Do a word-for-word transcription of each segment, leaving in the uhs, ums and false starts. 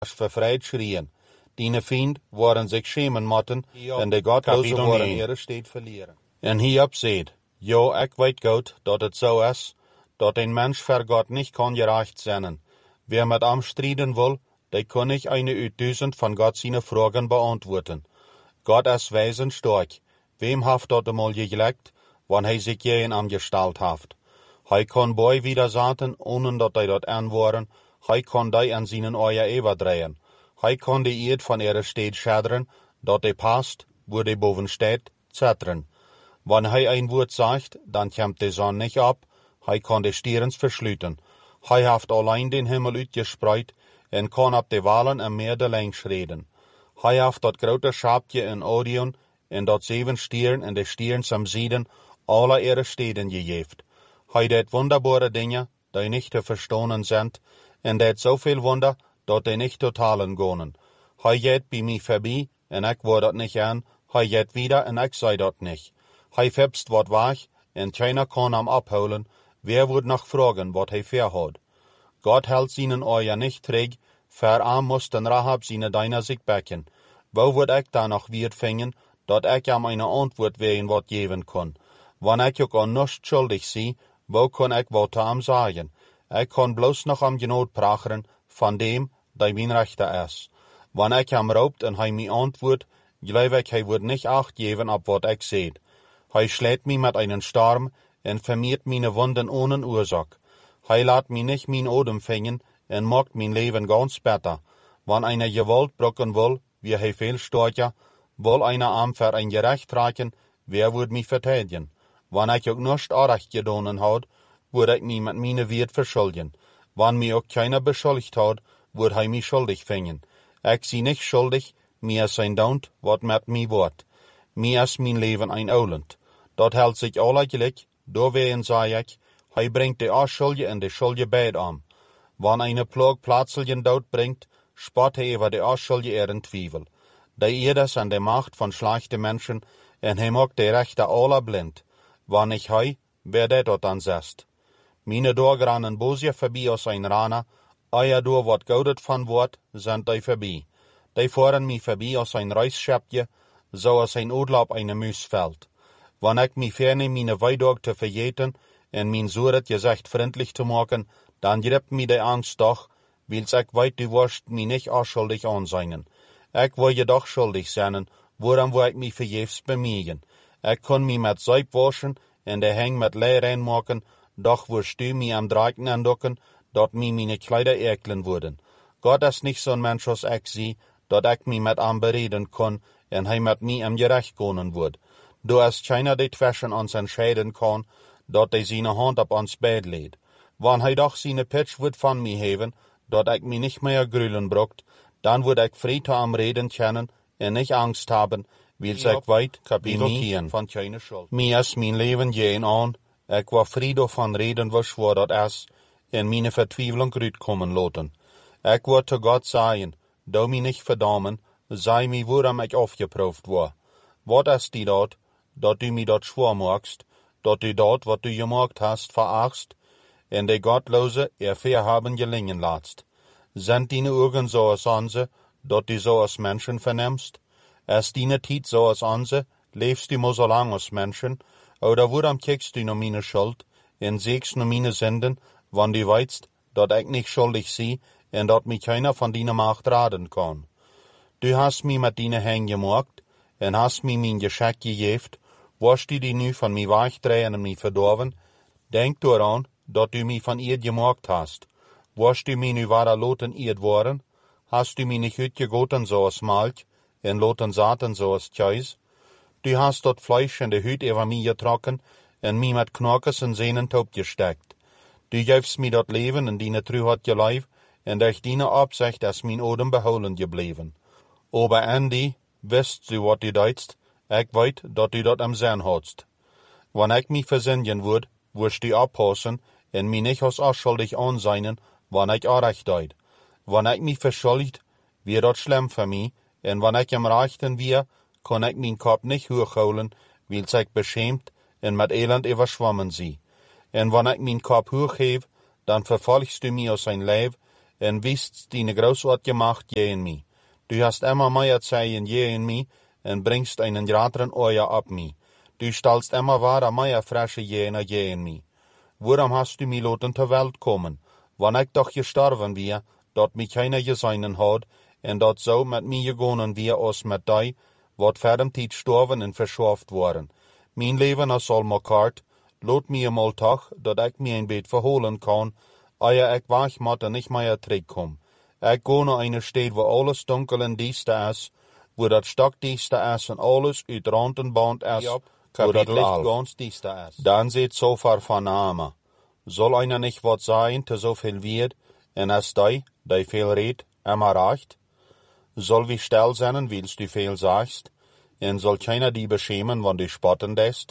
vervrijt schrien. Diene Fiend waren zich schemen motten, en de godloze waren ihre steed verlieren. En hierop zeid, jo, ik weet goed, dat het zo is, dat een mens voor God niet kan gerecht zijn. Wer met am strijden wil, die kan niet eine uit duizend van God zijn vragen beantwoorden. God is wezen stark. Wem haft dat eenmaal gelegt, wanneer hij zich je in am gestalt haft? Hij kan boy wieder zaten, ohne dat hij dat aanwoorden. Hij kan die aan zijn oor everdrehen. Hij kan die eerd van ihre steed schaderen, dat hij past, wo die boven steht, zetteren. Wanneer hij ein woord zegt, dan komt de zon niet op, hij kan de stierens versluiten. Hij heeft alleen den Himmel uitgespreid, en kan op de walen en meer de lengst reden. Hij heeft dat grote schaapje in Orion, en dat zeven stieren en de stieren am Zieden, alle ihre steden gegeven. Hij deed wunderbare dingen, die niet te verstaan zijn, en deed zoveel wunder, dat die niet te talen kunnen. Hij gaat bij mij voorbij, en ik word dat niet aan, hij gaat wieder, en ik zei dat niet. Hij fepst wat weg, en keiner kan hem abholen, wer wordt nog vragen wat hij verhoudt. God hält seinen oor nicht träg, ver am mussten Rahab seine Diener sich becken. Wo wird ich da noch wird fingen, dat ich am eine Antwort wehen wat geben kann? Wann ich auch an nichts schuldig sie, wo kann ich wat am sagen? Ich kann bloß noch am Genot prachern, von dem, der mein Rechter ist. Wann ich am raubt und hij mir antwort, glaube ich, hij wird nicht acht geben ab wat ich seht. Hij schlägt mich mit einen Storm, en vermiert meine Wunden ohne Ursache. Hij laat mich nicht mein Odem fängen, en macht mein Leben ganz besser. Wann einer Gewalt brocken will, wie hij viel stärker, will einer am für ein Gerecht tragen, wer wird mich verteidigen? Wann ich auch nicht Unrecht gedonen hat, würde ich mich mit meine Wirt verschuldigen. Wann mich auch keiner beschuldigt hat, würde hij mich schuldig fängen. Ich sie nicht schuldig, mir ist sein Daunt, wat mit mir wort. Mir ist mein Leben ein Olend. Dort hält sich alle gleich, doorwegen sei ich, hij bringt de Ausschuldige en de Schuldige beid am. Wann eine Plag plötzlichen Dood bringt, spot hij über de Ausschuldige ihren Twiebel. De Irdes an de Macht von schlechten Menschen, en hij macht de Rechte aller blind. Wann ich hij, wer de dort dann zest. Meine doorgranen Bosje voorbij aus ein Rana, euer door wat goudet van wordt, sind die voorbij. Die fahren mich voorbij aus ein Reisschäppje, so als ein Urlaub eine Müs fällt. Wann ich mich ferne meine Weidog zu verjeten, en mijn Suret gezegd vriendlich zu machen, dann greift mir die Angst doch, wils ich weit du wirst mich nicht unschuldig anseinen. Ich will jedoch schuldig sein, woran wo ich mich verjefs bemühen. Ich kann mich mit Seib waschen, en de Häng mit Leer reinmachen, doch wirst du mich am Draken andocken, dort mir meine Kleider eklen würden. Gott ist nicht so ein Mensch als ich sie, dort ich mich mit ihm bereden kann, en hij mit mir am Gerecht können wird. Du hast keiner die zwischen uns entscheiden kann, dat hij seine Hand op ons Bett lädt. Wann hij doch seine Pitch wird von mir heben, dat ich mich nicht mehr grülen brucht, dann wird ich Friede am Reden kennen und nicht Angst haben, weil ich weit, Kapitel von keine Schuld. Mir ist mein Leben gehen an, ich war Friede von Reden, was war dat ist, in meine Vertwieblung rütkommen lassen. Ich war zu Gott sagen, du mich nicht verdammen, sei mir, woran ich aufgeprüft war. Wat ist die dort, dat du mir dort schwor magst, dat du dort, wat du gemacht hast, verachtst, en de Gottlose er verhaben gelingen lässt. Sind deine Augen so als unsere, dat du so als Menschen vernimmst? Ist deine Zeit so als unsere, lebst du mal so lang als Menschen? Oder woran kickst du noch meine Schuld, en siehst noch meine Sünden, wann du weißt, dat ich nicht schuldig sie, en dat mich keiner von deiner Macht raten kann? Du hast mich mit deinen Händen gemacht, en hast mir mein Geschenk gegeben, wirst du die nu von mir wegdrehen und mich verdorben? Denk daran, dat du mich von ihr gemacht hast. Wirst du mich nu wahrer loten ihr worden? Hast du mich nicht uitgegoten so als Milch, en loten Saten so als Käse? Du hast dort Fleisch in de Hüt über mir getrocken, en mich mit Knockes und Sehnen taub gesteckt. Du gibst mir dort Leben in deine True hat geleib, en durch deine Absicht ist mein Odem beholen geblieben. Aber Andy, wisst du, wat du deitst? Ich weet, dat du dat am Sinn hast. Wann ich mich versündigen würd, wirst du abpassen, en mich nicht als unschuldig anseinen, wann ich Unrecht deut. Wann ich mich verschuldigt, wird dat schlimm für mich, en wann ich am Rechten wir, kann ich mein Kopf nicht hochholen, weil ich beschämt en mit Elend überschwommen sie. En wann ich mein Kopf hochheb, dann verfolgst du mich aus ein Leib, en wist deine großartige Macht gegen mich. Du hast immer mehr Zeichen gegen mich, en bringst einen grateren Euer ab mich. Du stellst immer wahre mehr frische Jene gegen mich. Warum hast du mich lassen zur Welt kommen? Wann ich doch gestorben wäre, dort mich keiner gesehen hat, en dort so mit mir gegangen wäre als mit dir, wat vor dem Tijd gestorben en verschaft worden. Mein Leben ist all makart, lot mir mal toch, dat ich mir ein Bett verholen kann, eer ich wach matte nicht mehr terugkom. Ich gehe naar eine Stadt, wo alles dunkel en diester is, wo dat stokdiester is en alles uit rand en band is, ja, wo dat licht ganz diester is. Dan zit so ver vername. Soll einer nicht wat sein, te so viel wird, en as die, die viel redt, immer recht? Soll wie still sein, willst du viel sagst, en soll keiner die beschämen, wann du spotten lässt?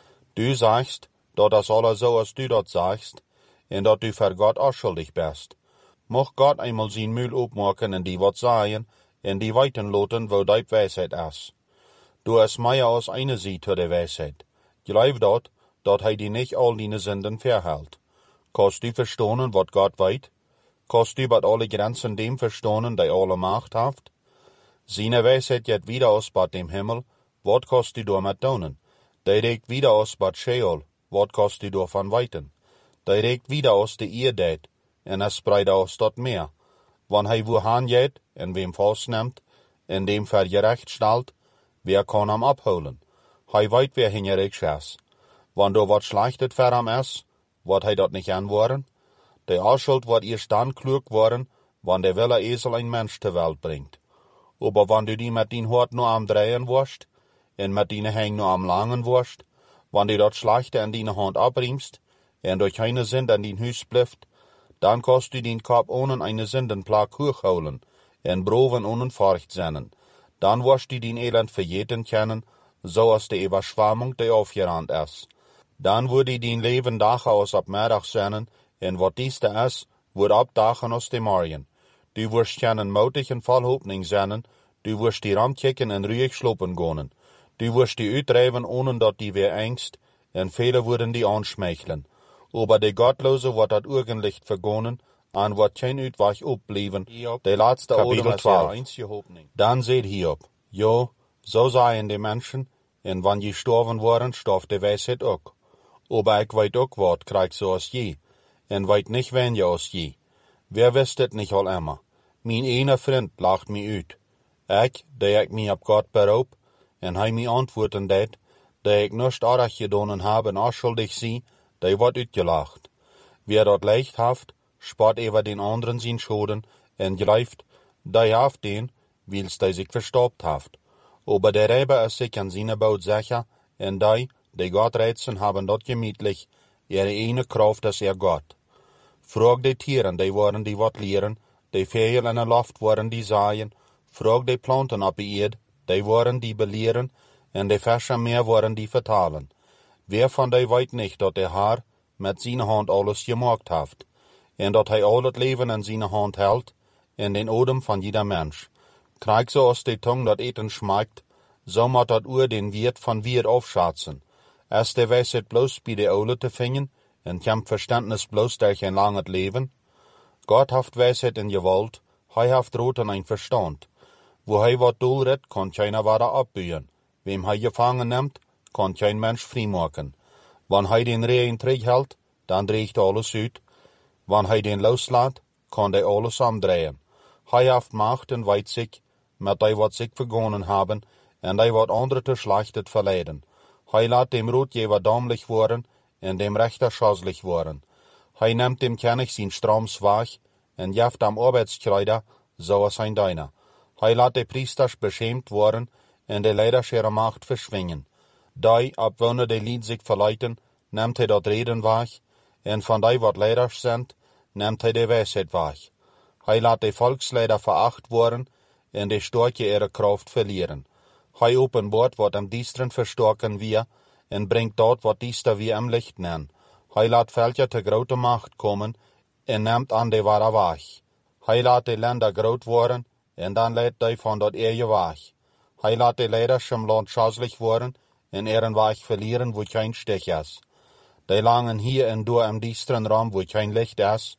Du sagst, dat das alles so, als du dat sagst, en dat du für Gott auch schuldig bist. Mocht Gott einmal sein Müll opmaken en die wat sagen, en die weiten loten, wo die Weisheit is. Du is mehr als eine Seite der Weisheit. Glaub dat, dat hij die nicht all deine Sünden verhält. Kannst du verstehen, wat Gott weit? Kannst du bat alle Grenzen dem verstehen, die alle Macht haft? Seine Weisheit geht wieder aus bat dem Himmel, wat kannst du damit tun? Die regt wieder aus bat Sheol, wat kannst du davon weiten? Die regt wieder aus der Erde, en es spreidt aus dort Meer. Wann hij wohin geht, en wem vastnimmt, en dem vergerecht stellt, wer kann am abholen? Hij weet wer hingerig is. Wann du wat schlechtet für am is, wat hij dat nicht anworen? Die Arschuld wat erst dann klug worden, wann der Wille Esel ein Mensch zur Welt bringt. Aber wann du die mit din Hort nur am drehen wirst, en mit dine Häng nur am langen wirst, wann du dat Schlechte in dine Hand abriemst, en durch keine Sünde in din Hüs blifft, dann kannst du den Kopf ohne eine Sündenplag hochholen, en Broven ohne Furcht sennen. Dann wirst du den Elend verjeten kennen, so als die Überschwemmung, die aufgerannt ist. Dann würde den Leben Dach aus ab Mittag sennen, en wat dies da is, wird abdachen aus dem Morgen. Du wirst keinen mutig en voll Hoffnung sennen, du wirst die Rand kicken en ruhig schlopen gehen. Du wirst die uittreiben, ohne dat die weer Angst, en viele würden die anschmeicheln. Aber die Gottlose wird dat Urgenlicht vergonnen, an wird kein Uitweg opblieben, die letzte Odem ist ihre einzige Hoffnung. Dann seht Hiob, jo, so seien die Menschen, en wann die gestorben waren, starb die Weisheit auch. Aber ich weit auch wat, krieg so als je, en weit nicht weniger als je. Wer wisst het nicht all immer? Mein einer Freund lacht mich uit. Ich, der ich mich ab Gott beraub, en hij mich antworten deed, der ich nicht arg gedonen habe en schuldig sie, der wird uitgelacht. Wer dort leicht haft, spart über den anderen sin Schoden, en greift, der haft den, wils der sich verstaubt haft. Aber der Räber ist sich an seine Baut sicher, en die, die Gott reizen, haben dort gemütlich, ihre eine Kraft ist ihr Gott. Frag die Tieren, die waren die wat leeren, die Vögel in der Luft waren die saaien, frag die Planten op die Erd, die waren die belehren, en die Fische mehr waren die vertalen. Wer von die weet nicht, dat der Herr mit seiner Hand alles gemacht hat, en dat hij al het Leben in seiner Hand hält, en den Odem von jeder Mensch. Krieg so aus die Tung dat Eten schmeckt, so mat dat Uhr den Wirt von Wirt aufschätzen. Ist der Weisheit bloß bei der Ole te finden, en kämpft Verständnis bloß durch ein langes Leben? Gott haft Weisheit in Gewalt, hij haft Roten ein Verstand. Wo hij wat doelret, kann keiner weiter abbühen. Wem hij gefangen nimmt, kann kein Mensch freimachen. Wann hij den Regen hält, dann dreht alles uit. Wann hij den loslässt, kann der alles umdrehen. Hij haft Macht en weet sich, mit die wat sich vergonnen haben, en die wat andere te schlechtet verleiden. Hij laat dem Rotgeber dämlich worden, en dem Rechter schaslich worden. Hij nimmt dem König sein Stroms weg, en jaft am Arbeitskleider, so als ein Deiner. Hij laat de Priesters beschämt worden, en de Leiders ihre Macht verschwingen. Die, abwonne de Lied sich verleiten, nimmt hij dat Reden weg, en van die wat Leiders sind, nimmt hij de Weisheit weg. Hij laat de Volksleider veracht worden, en de Storche ihre Kraft verlieren. Hij openbaart wat am Diesteren verstorken wir, en bringt dort wat Diester wir am Licht nennen. Hij laat Völker te grote Macht kommen, en nimmt an de wahre Weg. Hij laat de Länder groot worden, en dan leidt die van dat eeuwige Weg. Hij laat de Leiders im Land schaslich worden, en ihren Weg verlieren, wo kein Stich is. Die langen hier en door am Diesteren Raum, wo kein Licht is.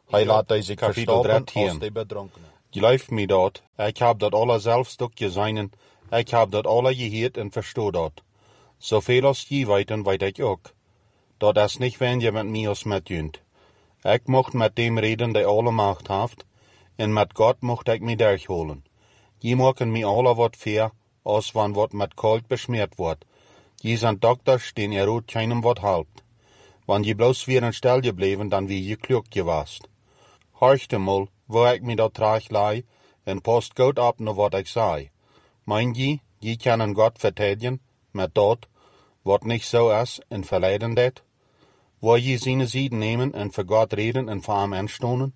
Hij laat hij zich verstoppen als de bedronkenen. Geloof me dat, ik heb dat alle zelf stuk gezien, ik heb dat alle gehoord en verstoot dat. Zoveel als je weten, weet ik ook. Dat is niet wenn je met mij als met junt. Ik mocht met dem reden, die alle macht heeft, en met God mocht ik me durchholen. Je maken me alle wat fair, als van wat met kalt besmeerd wordt. Je zijn dokters, den er rood keinem wat helpt. Wann je bloos weer een stel gebleven, dan wie je klug gewast. Horchte mal, wo ik me dat traag lei, en post goed op naar wat ik zei. Mein je, je kunnen God vertedigen, met dat, wat niet zo is, en verleiden dat? Wil je zijn zieden nemen en voor God reden en voor hem aanstonen?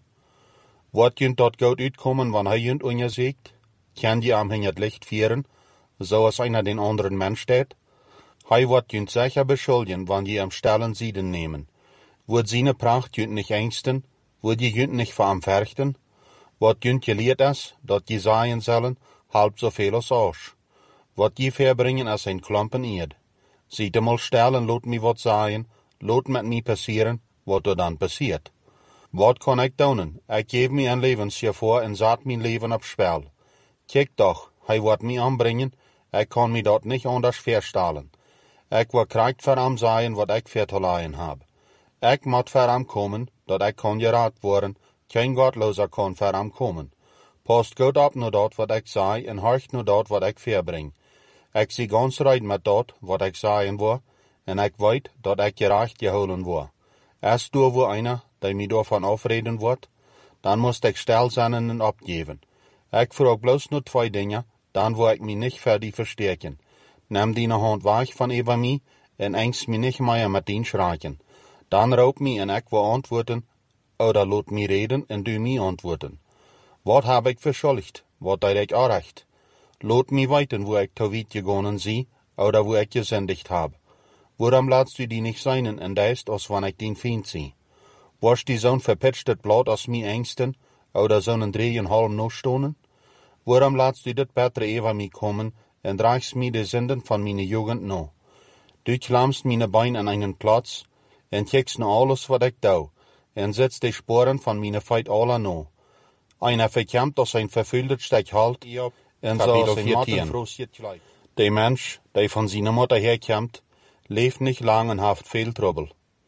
Wat junt dat goed uitkomen, wanneer hij junt on je zegt? Kan je hem in het licht vieren, zoals einer den anderen Mensch deed? Hij wordt junt zeker beschuldigen, wanneer je hem stellen zieden nemen. Wordt zijn pracht junt niet angsten? Wordt je junt niet voor hem verchten? Wat junt je leert is, dat je zaaien zullen, halb zoveel als oors. Wat je verbringen is een klompen eerd. Ziet hem al stil en laat me wat zaaien, laat met me passeren, wat er dan passiert. Wat kan ik doen? Ik geef me een levensje voor en zet mijn leven op spel. Kijk toch, hij wordt me aanbrengen, ik kan me dat niet anders voorstellen. Ik wil krijgt voor hem zijn wat ik voor te leiden heb. Ik moet voor hem komen, dat ik kan geraad worden, geen godlozer kan voor hem komen. Post goed op naar dat wat ik zei en horcht naar dat wat ik verbreng. Ik zie ganz recht met dat wat ik zeggen wil, en ik weet dat ik gerecht geholen wil. Als door wo einer, die mij daarvan afreden wordt, dan moest ik stil zijn en opgeven. Ik vraag bloos nur twee dingen, dan wil ik me niet verder versterken. Neem die hand weg van over mij, en engst me niet meer met dien schrijken. Dan roep me en ik wil antwoorden, oder laat me reden en du me antwoorden. Wat heb ik verschuldigd, wat deed ik aanrecht? Laat me weten, wo ik te weit gegangen zie, oder wo ik gesündigt heb. Waarom laatst du die nicht sein en deist, als wann ik den Feind zie? Was die zo'n verpitscht blad als mi engsten, oder zo'n drieënhalf no stonen? Waarom laatst du dit betere over mij komen, en draagst mi de zinden van mijn jugend no? Du klamst meine Bein an einen Platz, en kijkst naar alles wat ik doe, en setzt de sporen van mijn feit alle no. Einer verkämmt als ein verfüllt Stech halt, en zoals een matten de Mensch, die von seiner Mutter herkämmt, leeft nicht lang en haft veel Trouble.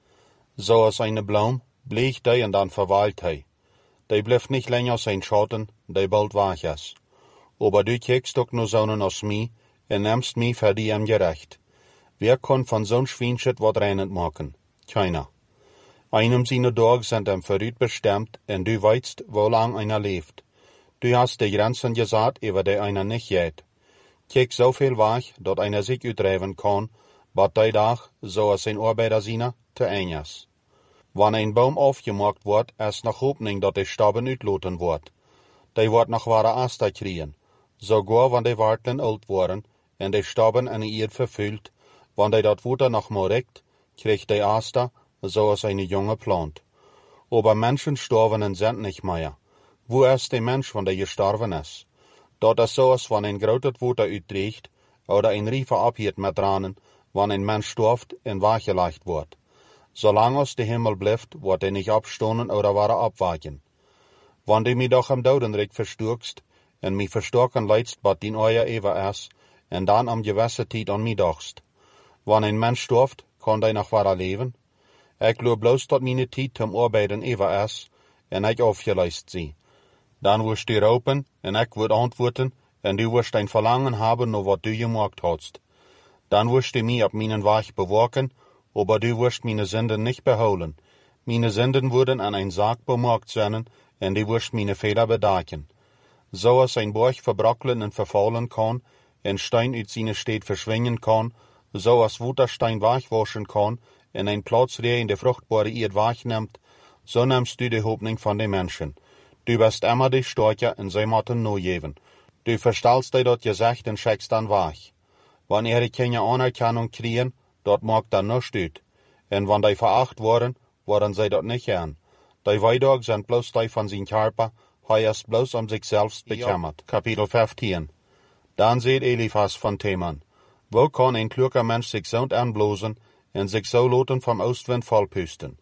Zoals eine Blom, bleek die en dan verweilt hij. Die blijft nicht länger als ein Schatten, die bald weg is. Aber du kijkst ook nur zonen als mij, en nimmst mij voor die hem gerecht. Wer kann von zo'n Schweinschit wat reinend maken? Keiner. Einem seine Tage sind hem vooruit bestemmt, en du weißt, wo lang einer leeft. Du hast die Grenzen gesagt, über die einer nicht geht. Kijk so viel weg, dat einer sich uitdrijven kann, wat die dag, zoals zijn arbeider zien, te eng is. Wanneer een boom afgemaakt wordt, is nog hoopning dat de stabben uitloten wordt. Die wordt nog ware Aster kriegen. Sogar wanneer die Wartlen oud worden, en de stabben in die eerd vervult, wanneer dat Water noch mal rekt, kriegt die Aster, zoals eine junge Plant. Aber Menschen sterben und sind nicht mehr. Wo ist der Mensch, wenn der gestorben ist? Dat is zoals wanneer een groot water uitdreigt, oder een river abhiert met tranen, wanneer een mens stirbt en weggelegd wordt. Zolang als de Himmel blijft, wordt hij niet opstonen oder ware abwaken. Wanneer du mich doch am Dodenreich verstürkst, en mich verstärken leidst, bat din euer ever is, en dan am gewisse tijd an mich dachst. Wanneer een mens stirbt, kann hij nog ware leven? Ik loop bloos dat meine tijd zum arbeiden ever is, en ik aufgeleist zie. Dan wirst du roepen, en ik word antwoorden, en du wirst ein Verlangen haben, nur wat du gemacht hast. Dan wirst du mich auf meinen Weg bewaken, aber du wirst meine Sünden nicht beholen. Meine Sünden würden an ein Sarg bemerkt sein, en du wirst meine Fehler bedecken. So als ein Borg verbrockelen und verfallen kann, en Stein uit seine Steed verschwingen kann, so als Wutterstein wegwaschen kann, en ein Platz der in der fruchtbare Erde wegnimmt, so nimmst du die Hoffnung von den Menschen. Du bist immer die Stärke en zij moeten no geben. Du verstellst dir dat Gesicht en schickst dann weg. Wann ihre keine Anerkennung kriegen, dat macht dann nichts uit. En wann die veracht worden, worden zij dat nicht gern. Die Weidag sind bloß die von sein Körper, hij ist bloß um sich selbst bekümmert. Kapitel fünfzehn. Dann seht Eliphas von Theman. Wo kann ein kluger Mensch sich so anblosen en sich so loten vom Ostwind vollpusten?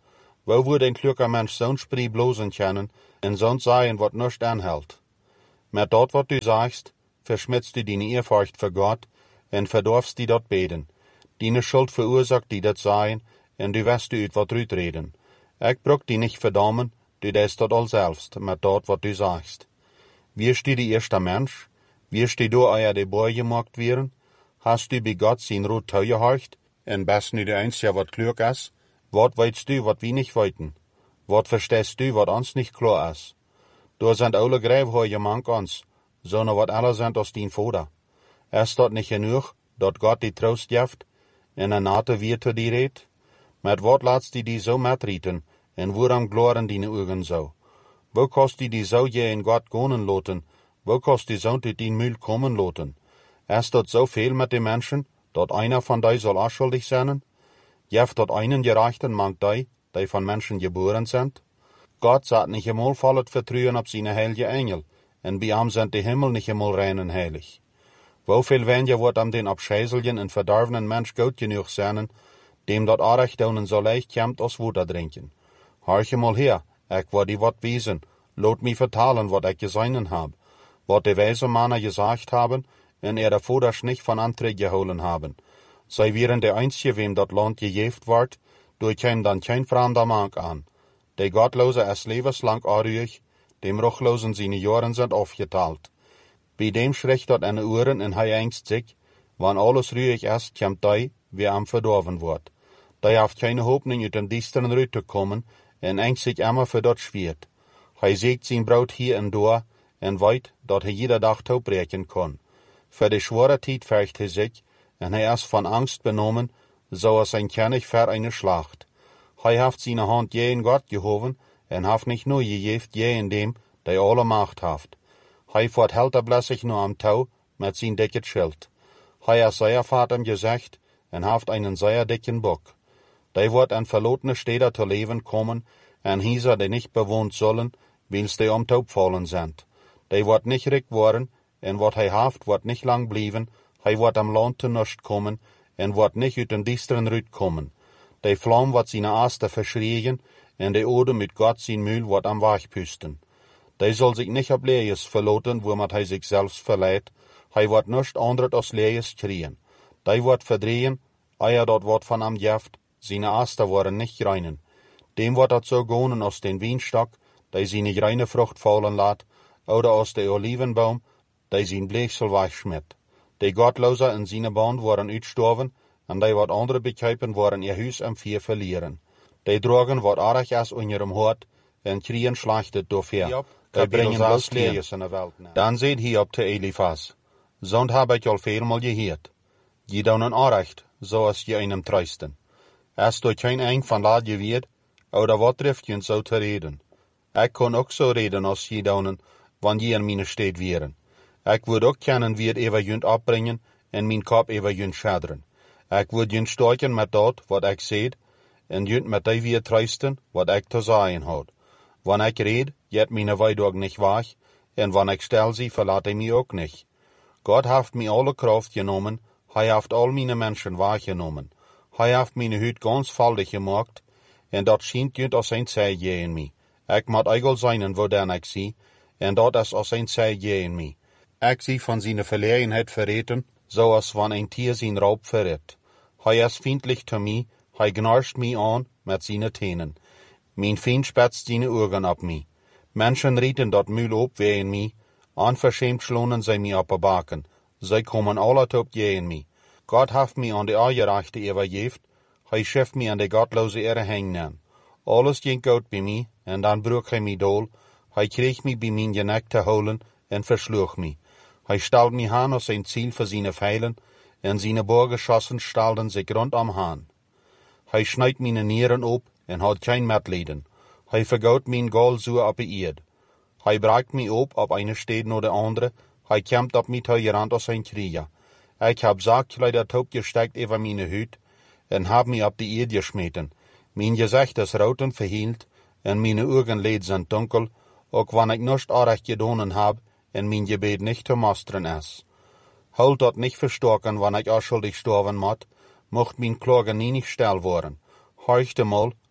Wo würde ein kluger Mensch zo'n spree blozen kennen en zo'n sagen, wat nicht anhält? Met dat wat du sagst, verschmitzt du deine Ehrfurcht für Gott en verdorfst die dat beten. Deine Schuld verursacht die dat sagen en du wirst du ut wat reden. Ich brauch die nicht verdammen, du des dat all selbst, met dat wat du sagst. Wirst du die erste Mensch? Wirst du do euer de Boy gemacht werden? Hast du bei Gott sein Rot tau gehorcht? En bist nu de Einzige, wat klug is? Wat weißt du, wat wir nicht weiten? Wat verstehst du, wat uns nicht klar is? Du sind alle Gräbheuer gemank uns, sondern wat alle sind aus din Vater. Ist dat nicht genug, dat Gott die Trost jaft, en een nate weer te die reed? Met wat laatst die die so metrieten, en woeram gloren die Augen so? Wo kost die die so je in Gott gonen loten, wo kost die so uit die Mühl kommen loten? Ist dat so viel mit den Menschen, dat einer von die soll unschuldig sein? Jeft dat einen gerechten mank die, die von Menschen geboren sind? Gott sagt nicht einmal vollet Vertrauen auf seine heilige Engel, en bei ihm sind die Himmel nicht einmal rein und heilig. Wofeel weniger wird am den abscheiseljen en verdarvenen Mensch gut genug sein, dem dat Arecht daunen so leicht kämmt als Wutter trinken. Horche mal her, ich war die wat wiesen, lot mi vertalen, wat ich gesehen hab, wat die weise Männer gesagt haben, en er davor nicht von Anträge geholen haben. Sei wären der Einzige, wem dat Land gejeft ward, durch käm dann kein fremder Mank an. Der Gottlose ist lebenslang arruig, dem Ruchlosen seine Jahren sind aufgeteilt. Bei dem schreckt dat eine Uhren en hij ängst sich, wann alles ruhig ist, kämmt die, wie am verdorven wird. Die haft keine Hoffnung, uit den düsteren Rüt zu kommen, en ängst sich immer für dat schwert. Hij sägt sein Brot hier en da, en weet, dat hij jeder Tag taubbreken kann. Für die schwere Zeit fürcht hij sich, en hij ist von Angst benommen, so als ein König für eine Schlacht. Hij haft seine Hand je in Gott gehoven, en haft nicht nur gejeft je in dem, der alle Macht haft. Hij fort hält er blässig nur am Tau, mit sein dicket Schild. Hij ist sehr Vater gesagt, en haft einen sehr dicken Bock. Die wird an verlotene Städte zu leben kommen, en Häuser, die nicht bewohnt sollen, weil's die um Taub fallen sind. Die wird nicht rick worden, en wat hij haft, wird nicht lang blieben, hij wird am Land zu nichts kommen, en wird nicht uit den düsteren Rüt kommen. Die Flamme wird seine Aste verschrien, en die Ode mit Gott sein Mühl wird am Wach püsten. Die soll sich nicht ab Lees verloten, womit hij sich selbst verleiht, hij wird nichts anderes als Lees kriegen. Die wird verdrehen, eier dort wird von am Jaft, seine Aste worden nicht reinen. Dem wird dat so gonen aus den Wienstock, die seine reine Frucht fallen lässt, oder aus der Olivenbaum, die sein Bleechsel wegschmidt. Die Gottloser in seine Band worden uitstorven, en die wat andere bekijpen worden ihr Huis am Vier verlieren. Die drogen wat aardig is in ihrem Hort, en kriegen schlachtet doorver. Die brengen bloß Lees in de Welt. Dan seht hij op te Eliphas. Zond heb ik al veelmal geheerd. Je doen een aanrecht, zoals je einem truisten. Is door geen eng van laat je weet, oder wat treft je zo te reden. Ik kon ook zo reden als je doen, wanneer je in mijn steed wären. Ik would ook kennen wie het ever junt opbrengen, en mijn kop ever junt schaderen. Ik would junt stoiken met dat, wat ik zeed, en junt met die weer truisten, wat ik te zeggen had. Wanneer ik red, jet mijn weidog niet weg, en wanneer ik stel zie, verlaat hij mij ook niet. Gott heeft mij alle kracht genomen, hij heeft al mijn mensen wahrgenomen. Hij heeft mijn huid ganz valdig gemaakt, en dat schijnt junt als een zij je in mij. Ik moet eigel zijn wo dan ik zie, en dat is als een zij je in mij. Ik zie van zijn verlegenheid verreten, zoals van een tier zijn raub verrät. Hij is vriendlich te mij, hij knarst mij aan met zijn tenen. Mijn vriend spetst zijn ogen op mij. Menschen rieten dat Mühl op wie in mij, onverschämt schlonen zij mij op de baken. Zij komen alle op je in mij. Gott heeft mij aan de aangerechte overgeeft, hij scheft mij aan de gottloze ere hängen. Alles ging goed bij mij, en dan broek hij mij dool, hij kreeg mij bij mijn genek te holen, en versloeg mij. Hij stelt mij aan als een ziel voor zijn Pfeilen, en zijn boorgeschossen stelden zich rondom aan. Hij snijdt mijn nieren op, en had geen medleden. Hij vergoot mijn galzoer op de eerd. Hij braakt mij op op een stad naar de andere, hij kämpt op mij tegerand als een krieger. Ik heb Sargkleider taub gesteckt over mijn huid, en heb mij op de eerd geschmeten. Mijn gezicht is rood en verhield, en mijn ogen leed zijn dunkel, ook wanneer ik niets aardig gedaan heb, en mijn gebet niet te masteren is. Houd dat niet verstoken, wanneer ik unschuldig sterven moet, mocht mijn Klage nie nicht still worden. Horchte mal,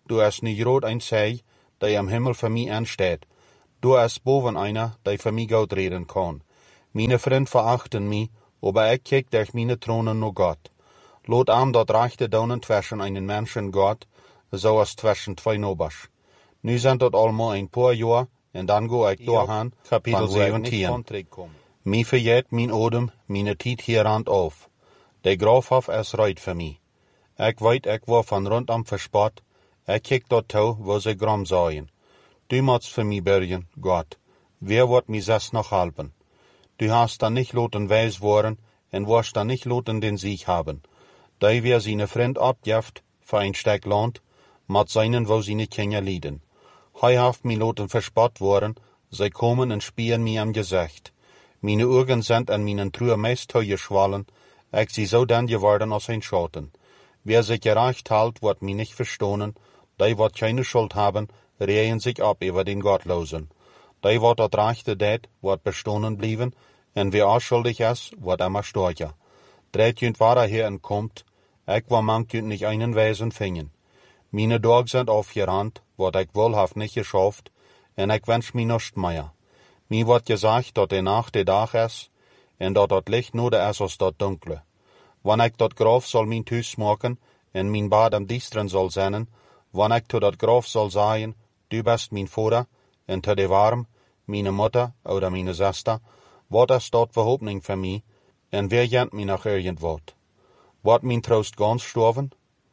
du es nicht rot ein Sei, der am Himmel für mich ansteht. Du es boven einer, der für mich Gott reden kann. Meine Freund verachten mich, aber ich kiek durch meine Thronen nur Gott. Lot am dort reichte daunen zwischen einen Menschen Gott, so als zwischen zwei Nobers. Nu sind dort allemaal ein paar Jahr, en dan go ik doorgaan, Kapitel zeventien. Mi verjet mijn odem, meine Tiet hierand auf. Der Grafhof es reit für mich. Ich weet, ich war von rundam verspott, ich kiek dort tau, wo sie gram sahen. Du mots für mich bergen, Gott. Wer wird mi das noch halten? Du hast dann nicht loten weis worden, en wirst dann nicht loten den Sieg haben. Da wer seine Freund abjeft, für ein Stück Land, mat seinen, wo seine Kinder lieden. Hei haft mi loten verspott worden, sie kommen und spieren mi am Gesicht. Meine Augen sind an meinen Trühe meist geschwollen, ich sie so dann geworden als ein Schatten. Wer sich gerecht hält, wird mi nicht verstohnen, die wird keine Schuld haben, rehen sich ab über den Gottlosen. Die wird dort rechte det, wird bestohnen blieben, en wer unschuldig ist, wird immer storcher. Dreht jünd wahrer her und kommt, ich war mank jünd nicht einen Wesen fingen. Meine Tage sind aufgerannt, wat ich wohlhaft nicht geschafft, en ich wünsch mi nicht mehr. Mi wird gesagt, dat de Nacht de Dag is, en dat dat Licht nur der is als dat Dunkle. Wann ich dat Graf soll min Thuis maken, en min Bad am Diestren soll zijn, wann ich to dat Graf soll sagen, du bist min Vater, en te de warm, meine Mutter oder meine Schwester, wat is dat Verhoffnung für mi, en wer jent mi nach irgendwat. Wat min Trost ganz storven?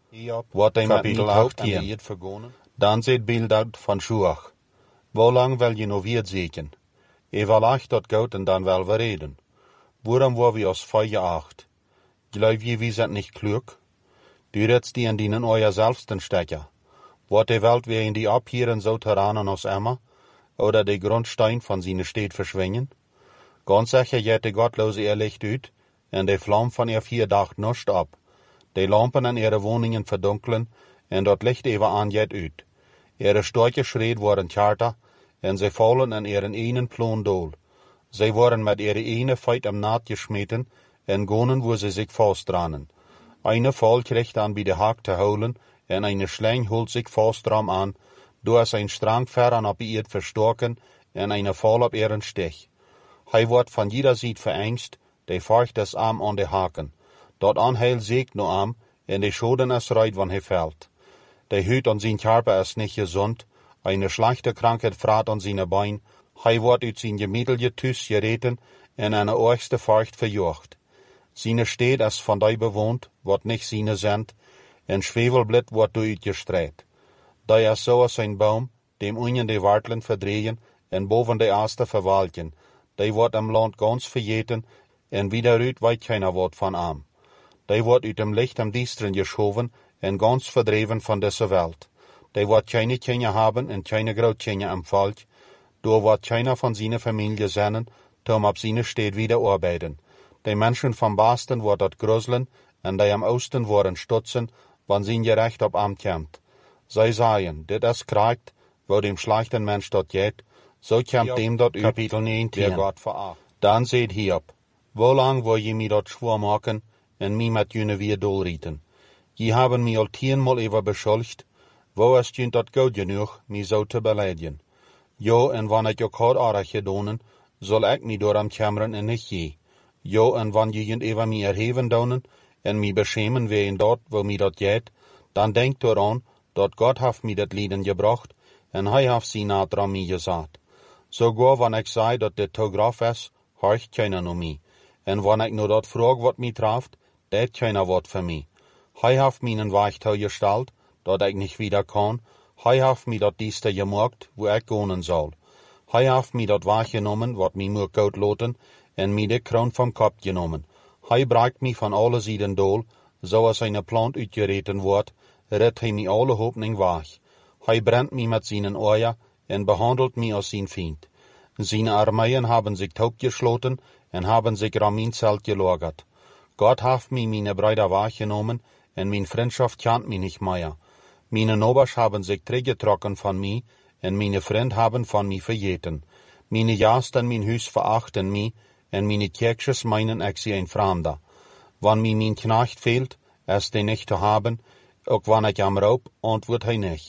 Wat de met min Haupt hier vergonen? Dan seht Bildert van Schuach. Wo lang will je noch weer zeken? Evaluacht dat Gott und dann wel wir reden. Woran war wir aus Feuer acht? Glaub je, wir sind nicht klug? Du redst die in dienen euer selbsten Stecker. Wird die Welt wie in die abhieren so Terranen aus Emma? Oder die Grundstein von seine Städt verschwingen? Ganz sicher geht die Gottlose ihr Licht ut, und die Flamme von ihr vier Dach nicht ab. Die Lampen in ihre Wohnungen verdunkeln, und dort Licht eben an geht ut. Ihre Storche schreit worden tjarta, en sie fallen in ihren einen Plon dool. Sie worden mit ihre eine Feit am Naht geschmeten, en gonen, wo sie sich fastdranen. Eine Fall kriegt an bei de Haak te holen, en eine Schlein holt sich fastram an, do es ein Strang Ferran ab ihr verstoken, en eine Fall ab ihren Stich. Hij wordt van jeder Seite verengst, de feucht es Arm an de Haken. Dort anheil sägt no Arm, en de Schoden es reit, wann he fällt. De Hüt an sein Körper ist nicht gesund, eine schlechte Krankheit frat an seine Bein, hij wordt uit zijn gemiddelige Thuis gereten en eine orgste Feucht verjocht. Seine Städt ist von dei bewohnt, wordt nicht seine sind, en Schwefelblit wordt du uitgestreut. Dei ist so als ein Baum, dem unten de Wartlen verdrehen en boven de Aste verwalken. Dei wordt am Land ganz verjeten en wieder rüt weit keiner Wort von am. Dei wordt uit dem Licht am Diestren geschoven en ganz verdreven von dieser Welt. Die wird keine Kinder haben und keine Großkinder am Volk. Da wird keiner von seiner Familie sein, um ab seine Städt wieder arbeiten. Die Menschen vom Basten wird dort gruseln und die am Osten werden stutzen, wann sie gerecht auf Amt kommt. Sie sagen, dit ist kriegt, wo dem schlechten Mensch dort geht, so kommt dem dort üb, Kapitel neunzehn, der Gott veracht. Dann seht Hiob, wo lang wo je mi dort schwur machen und mi mit jene wir dolrieten. Je haben mi al tienmal über beschuldigt, wo ist jünt dat gut genug, mi so te beleidigen? Jo, en wann ik ook hard aardig gedonen, soll ik mi door am kämmeren en nicht je. Jo, en wann je jünt eva mi erheven donen, en mi beschämen wehen dort, wo mi dat geht, dann denkt daran, dat Gott haft mi dat Lieden gebracht, en hij haft sie naht dran mi gesagt. Sogar wann ik sei, dat de Tograf is, horcht keiner no mi. En wann ik no dat frag, wat mi traft, det keiner wat für mi. Hij haft mi nen Weichtau gestalt, dat ik nicht wieder kann. Hij haft mi dat dieste gemerkt, wo ik gonen soll. Hij haft mi dat wahrgenommen, wat mi moet koud loten, en mi de kroon vom Kopf genommen. Hij breikt mi van alle Seiten dool, so als eine Plant uitgereten wordt, redt hij mi alle Hoffnung wach. Hij brennt mi met seinen Ohren en behandelt mi als sein Feind. Seine Armeien haben sich taubgeschloten en haben sich Ramin Zelt gelagert. Gott haft mi meine Brüder wahrgenommen, en min Freundschaft kannt mi nicht mehr. Meine Nobers haben sich zurückgetrocken von mi, en meine Freund haben von mi verjeten. Meine Jast en min Hus verachten mi, en meine Kirches meinen ich sie ein Fremder. Wann mi min Knecht fehlt, ist den nicht zu haben, auch wann ich am Raub, antwortet hij nicht.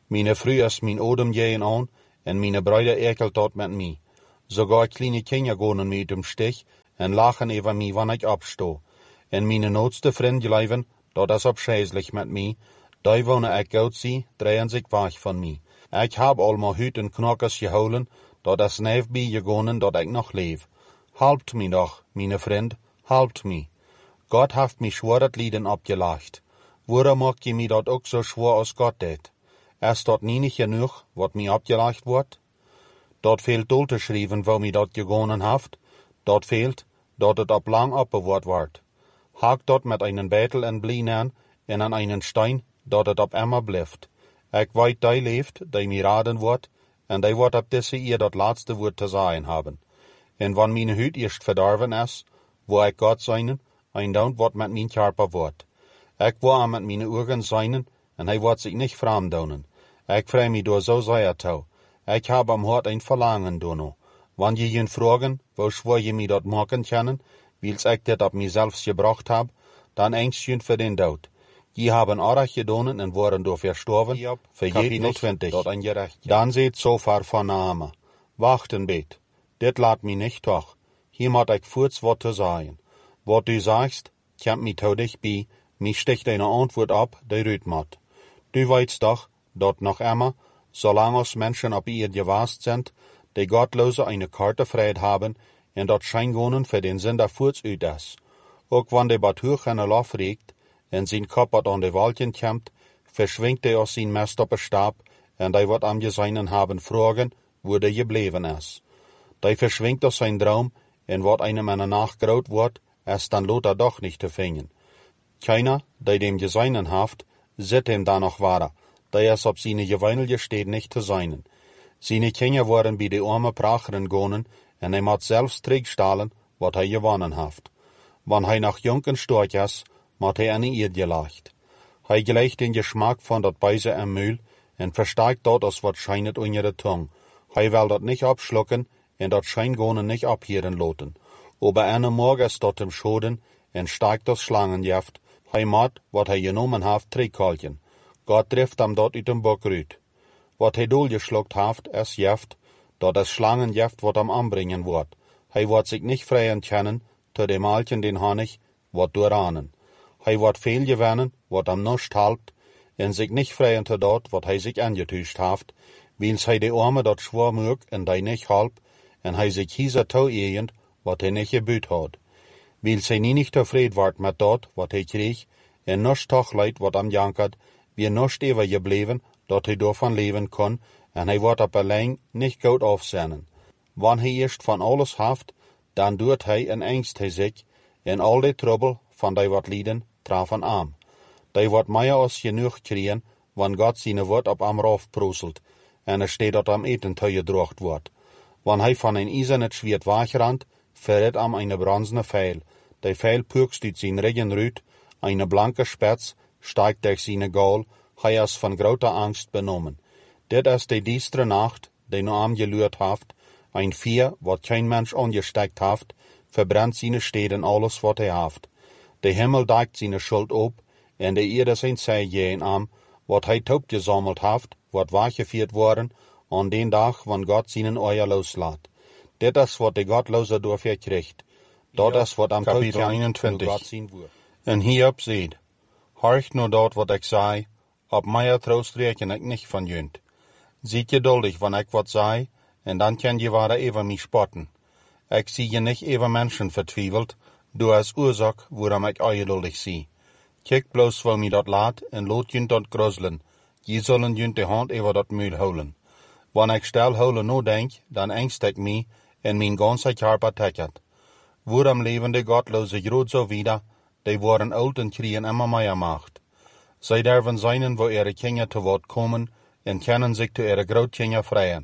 Meine Früh is mijn odem gehen an, en meine Bruide ekelt dort met mij. Sogar kleine Kinder gehen mij uit dem Stich, en lachen über mij wann ich absto. En meine noodste vriend blijven, dat is abscheißlich met mij. Die wonen ik goed zie, drehen sich weg van mij. Ik heb al mijn huid en knokkers gehouden, dat is neef bij gegonnen dat ik nog leef. Helpt mij doch, meine vriend, helpt mij. Gott heeft mij schwerer Lieden abgelacht. Waarom maakt je mij dat ook zo schwer als Gott deed? Is dat niet genoeg, wat mij abgelacht wordt? Dat fehlt dol te schrijven, wo mij dat gegonnen heeft. Dat fehlt, dat het op lang opbewaard wordt. Haak dat met einen Beitel en Blien aan, en aan einen Stein, dat het op immer blijft. Ik weet, die leeft, die mij raden wordt, en die wordt op deze eer dat laatste woord te zeggen hebben. En wann mijn huid eerst verdorven is, wo ik God zijn, ein dan wat met mijn körper wordt. Ik wil met mijn ogen zijn, en hij wordt zich niet vreemd doen. Ik vrij mij door zo zeer toe. Ik heb am hart een verlangen doen. Wann je je vragen, wo schwor je mij dat maken kunnen, wils ik dit op mijzelf gebracht heb, dan engst je voor den dood. Je hebben arg gedaan en worden door verstorven, vergeet niet twintig, dat een gerecht. Dan zit zo ver van name. Wacht een beet, dit laat mij niet toch. Hier moet ik voorts wat te zeggen. Wat du sagst, komt mij toe dichtbij, mij sticht een antwoord op, die ruit moet. Du weißt doch, dat nog immer, zolang als Menschen op ihr gewaast sind, die Gottlose eine Karte vrijheid haben, en dat schijngonen voor den Sünder voorts uit is. Ook wann de Batuch en lof regt, en zijn kop wat aan de Walchen komt, verschwingt hij aus zijn mest op een stab, en die wat am geseinen haben vragen, wo der gebleven is. Die verschwingt aus zijn droom, en wat einem eine Nacht groot wordt, is dan Lothar doch nicht te vingen. Keiner, die dem geseinen haft, zit hem da noch wahrer, die is op seine geweinelje steht nicht te seinen. Seine Kinder worden bij de arme Pracheren gonen, en hij moet zelfs terugstalen, wat hij gewonnen haft. Wann hij noch jong en storch is, moet hij aan ihr gelacht. Hij gleicht den Geschmack van dat Beise am Mühl, en versteigt dort als wat scheinet unter de Tong. Hij wil dat nicht abschlucken, en dat Scheingonen nicht abhieren loten. Aber eine Morgen ist dort im Schoden, en steigt das Schlangenjaft. Hij moet, wat hij genomen haft, terugkalken. Gott trifft am dort uit dem Bock rüt. Wat hij doorgeschluckt haft, is jaft, dat es Schlangenjaft wat am anbringen wordt. Hij wordt zich nicht freien kennen, te de Malchen den Honig, wat doorahnen. Hij wordt veel gewinnen, wat am nust halpt, en zich nicht freien te dort, wat hij zich angetuscht haft, wils hij de arme dat schwor mög, en die nicht halp, en hij zich hieser toe eend, wat hij nicht gebüht had. Wils hij nie nicht tevreden wordt met dort, wat hij kreeg, en nust toch leid, wat am jankert, wie nust ever gebleven, dat hij daarvan leven kon, en hij wordt op alleen nicht goed afzennen. Wann hij eerst van alles haft, dan doet hij en engst hij zich, en al die trouble van die wat lieden, trafen aan. Die wordt meer als genoeg kriegen, wann Gott zijn woord op am rauf proeselt, en er steht dat am eten teugedrocht wordt. Wann hij van een eisernet Schwert wegrannt, verrät am eine bronzene Pfeil. Die Pfeil pürkst uit zijn regen ruut, eine blanke Spitz steigt durch seine Gaul, hij is van groter Angst benommen. Dit is de diestre Nacht, die nu am gelürt haft, ein Vier, wat kein Mensch angesteckt haft, verbrennt seine Städten alles, wat hij haft. De Himmel deckt seine Schuld op, en de Erde zijn zij gehen am, wat hij taub gesammelt haft, wat weggeführt worden, an den Tag, wann Gott seinen Euer loslaat. Dit is wat de Gottlose dafür kriegt. Dat is wat am Kapitel eenentwintig. Gott zien wordt. En hierop seht, horcht nur dort, wat ik zei, op meier troost reken ik nicht van junt. Ziet geduldig, wann ik wat zei, en dan kan je ware even mich spotten. Ik zie je nicht even Menschen vertwieveld, du als Ursache, waarom ik ongeduldig zie. Kijk bloos, wo mi dat laat, en loot junt dat gruzelen. Je zullen junt de hand over dat muil houden. Wann ik stel houden no denk, dan engst ik mi, en mijn ganze Körper teckert. Waarom leven de Gottlose groot zo wieder, die worden oud en kriegen immer mehr Macht. Zij derven zijn wo ihre Kinder te woord komen, en können sich zu ihre Grootkinder freien.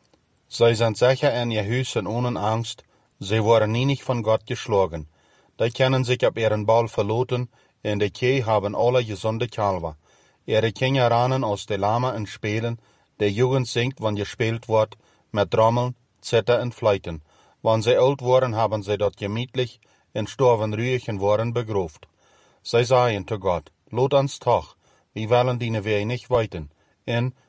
Zij sind sicher in ihr Huis en ohne Angst, sie worden nie nicht von Gott geschlagen. Die können sich auf ihren Ball verloten, en de Kühe haben alle gesunde Kalver. Ihre Kinder rannen aus de Lama en spelen, de Jugend singt, wann gespielt wird, mit Trommeln, Zither en Fleiten. Wann sie alt worden, haben sie dort gemütlich, en storven ruhig en worden begroft. Zij sagen zu Gott, lot uns toch, wir wollen diene Wege nicht weiten, en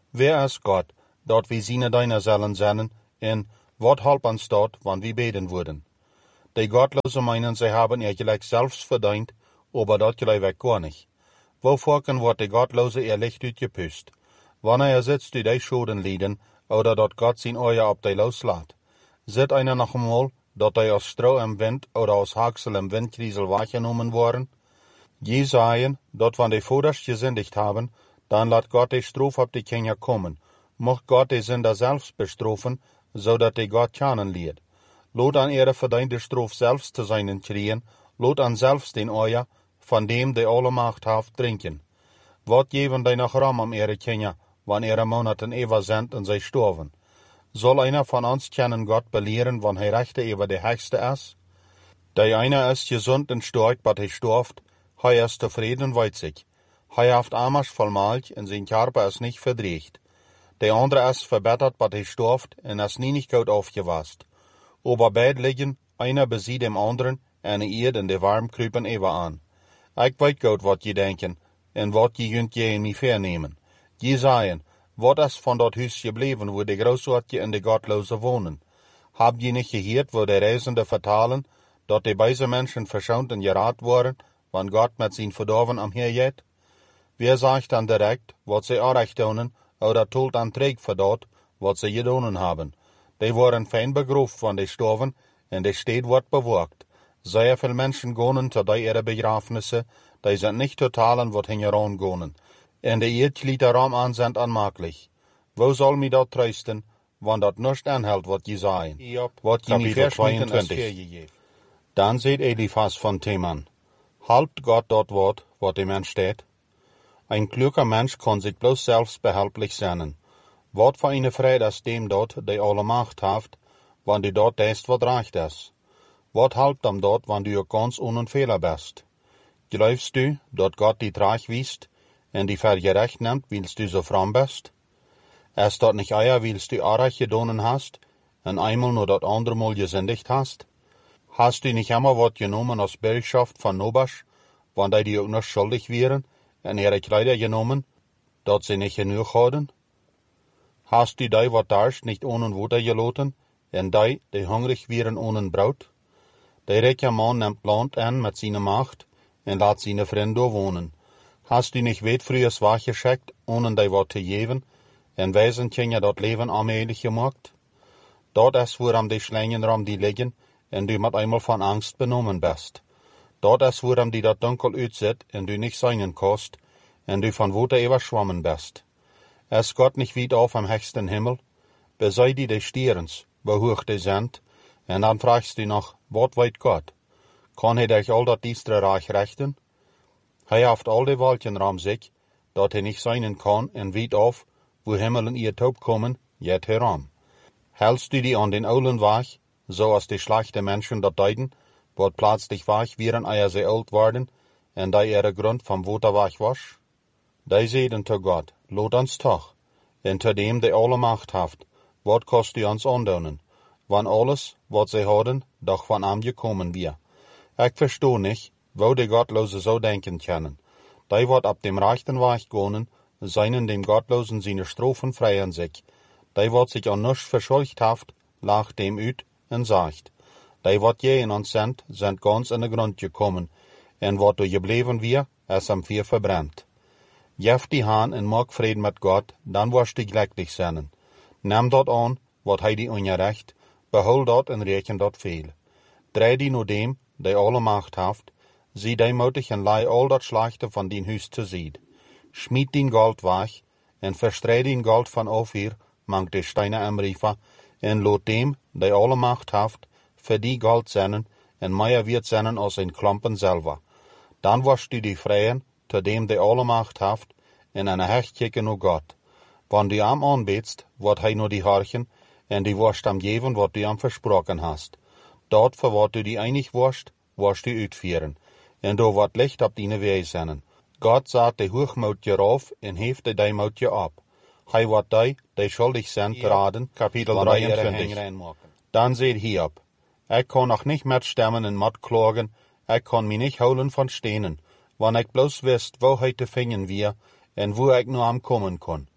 Wer ist Gott, dort wie seine deiner sollen sein, en wat halp uns dort, wann wir beten würden? Die Gottlose meinen, sie haben ihr gleich selbst verdient, aber dort gleich weg gar nicht. Wovor wird die Gottlose ihr Licht utgepüst? Wann er sitzt, die die Schulden lieden, oder dort Gott sein Euer ab die loslässt. Seht einer noch einmal, dort die aus Stroh im Wind oder aus Haxel im Windkriesel wahrgenommen worden? Je sagen, dort wann die Vorderst gesündigt haben, dann lat Gott die Strafe ab die Kinder kommen. Mocht Gott die Sünder selbst bestrafen, so dat die Gott kennenlernt. Lot an ihre verdiente Strafe selbst zu seinen kriegen, lot an selbst den Euer, von dem die alle Macht haft, trinken. Wat geben die noch Raum um ihre Kinder, wann ihre Monaten ewig sind und sie sterben? Soll einer von uns kennen Gott belehren, wann er rechte über die Höchste ist? Der einer ist gesund und stark, but er stirbt, er ist zufrieden weit sich. Er haft Amasch vollmalt und sein Körper ist nicht verdreht. Der andere ist verbessert, but er stirbt und ist nie nicht gut aufgewasst. Aber beide liegen, einer besieht dem anderen, und ihr in die warm krüpen ewer an. Ich weet gut, wat je denken, en wat je kunt je in mij vernehmen. Je sagen, wat is von dort Hüs geblieben, wo die Großortje und die Gottlose wohnen? Habt je nicht gehört, wo die Reisende vertalen, dort die beise Menschen verschont und gerat worden, wann Gott mit sin Verdorven am hergeht? Wer sagt dann direkt, wat sie auch recht tun, oder tut an Träg für dort, wat sie gedonen haben? Die waren fein begrüßt, wann die sterben, und die Stadt wird beworgt. Sehr viele Menschen gehen zu die ihre Begrafnisse, die sind nicht total wat hingeran gehen. Und die Erdglieder Raum an sind anmaklich. Wo soll mi dort trösten, wann dort nicht anhält, wat je sagen? Wat je nicht verschmieden ist. Dann seht Eliphas von Theman. Halbt Gott dort wort, wat dem Mensch steht? Ein kluger Mensch kann sich bloß selbst behelplich sein. Wat für eine Freude ist dem dort, der alle Macht haft, wann du dort denkst, wat recht ist? Wat halbt am dort, wann du ganz ohne Fehler bist? Glaubst du, dort Gott die Trag wiest, und die vergerecht nimmt, willst du so fromm bist? Ist dort nicht eier, willst du Arach gedonen hast, und einmal nur dort andere Mal gesündigt hast? Hast du nicht einmal wat genommen aus Bürgschaft von Nobasch, wann die auch noch schuldig wären, und ihre Kleider genommen, dort sie nicht genug haben? Hast du die, wat darst, nicht ohne Wutter geloten, und die, die hungrig wären ohne Braut? Der reiche Mann nimmt Land an mit seiner Macht und lässt seine Freunde wohnen. Hast du nicht weit frühes Wach geschickt, ohne die Wort zu geben, und weisen Kinder dort Leben allmählich gemacht? Dort ist, woran die Schlangen rum die liegen, und du mit einmal von Angst benommen bist. Dort ist, woran die dort dunkel uitzit, und du nicht sein kannst, und du von Wutter überschwommen bist. Ist Gott nicht weit auf am höchsten Himmel? Besei die des Stierens, wo hoch die sind, und dann fragst du noch, wat weet Gott? Kann er dich all dat diestre Reich rechten? Hij haft all die Wolken ram sich, dat er nicht sein kann, und weit auf, wo Himmel und ihr Taub kommen, jet heram. Hältst du die an den Aulen wach, so als die schlechte Menschen dort deuten, wat plötzlich wach wären, eier sie alt worden, und da ihre Grund vom Wutter wach wasch? Die seiden zu Gott, lot uns toch, und zu dem, der alle Macht haft, wat kost du uns andonen? Wann alles, wat sie haben, doch von ihm gekommen wir. Ich versteh nicht, wo die Gottlose so denken können. Die wat ab dem rechten Weg gehen, seinen dem Gottlosen seine Strophen freien sich. Die wat sich an nichts verschuldigt haft, lacht dem üt und sagt. Die wat je in uns sind, sind ganz in den Grund gekommen, und wat du geblieben wir, ist am Vier verbrennt. Jef die Hahn und mag Frieden mit Gott, dann wirst du glücklich sein. Nimm dort an, wat hij die ungerecht, behol dort und rechn dort viel. Dreh die nur dem, der alle Macht haft, sieh demutig und leih all dat Schlechte von din Hüs zu sied. Schmied din Gold wach, und verstreh din Gold von Ophir, mangt die Steine am Riefer, und lot dem, der alle Macht haft, für die Gold sennen, und meier wird sennen aus ein Klumpen selber. Dann wirst du die freien, zu dem der alle Macht haft, in eine Hecht kicken nur Gott. Wann du am anbetst, wird hij nur die horchen, und die wirst am geben, wat du am versprochen hast. Dort, für wat du die einig wirst, wirst du uitführen, und du wird Licht ab deine Wege sein. Gott sagt die Hochmut auf, und heft die Deimut ab. Hij wird die, die schuldig sind, raden, Kapitel dreiundzwanzig. Dann seht Hiob. Ich kann noch nicht mitstemmen und mit klagen, ich kann mich nicht holen von Steinen, wann ich bloß wisst, wo heute finden wir, und wo ich nur am kommen kann.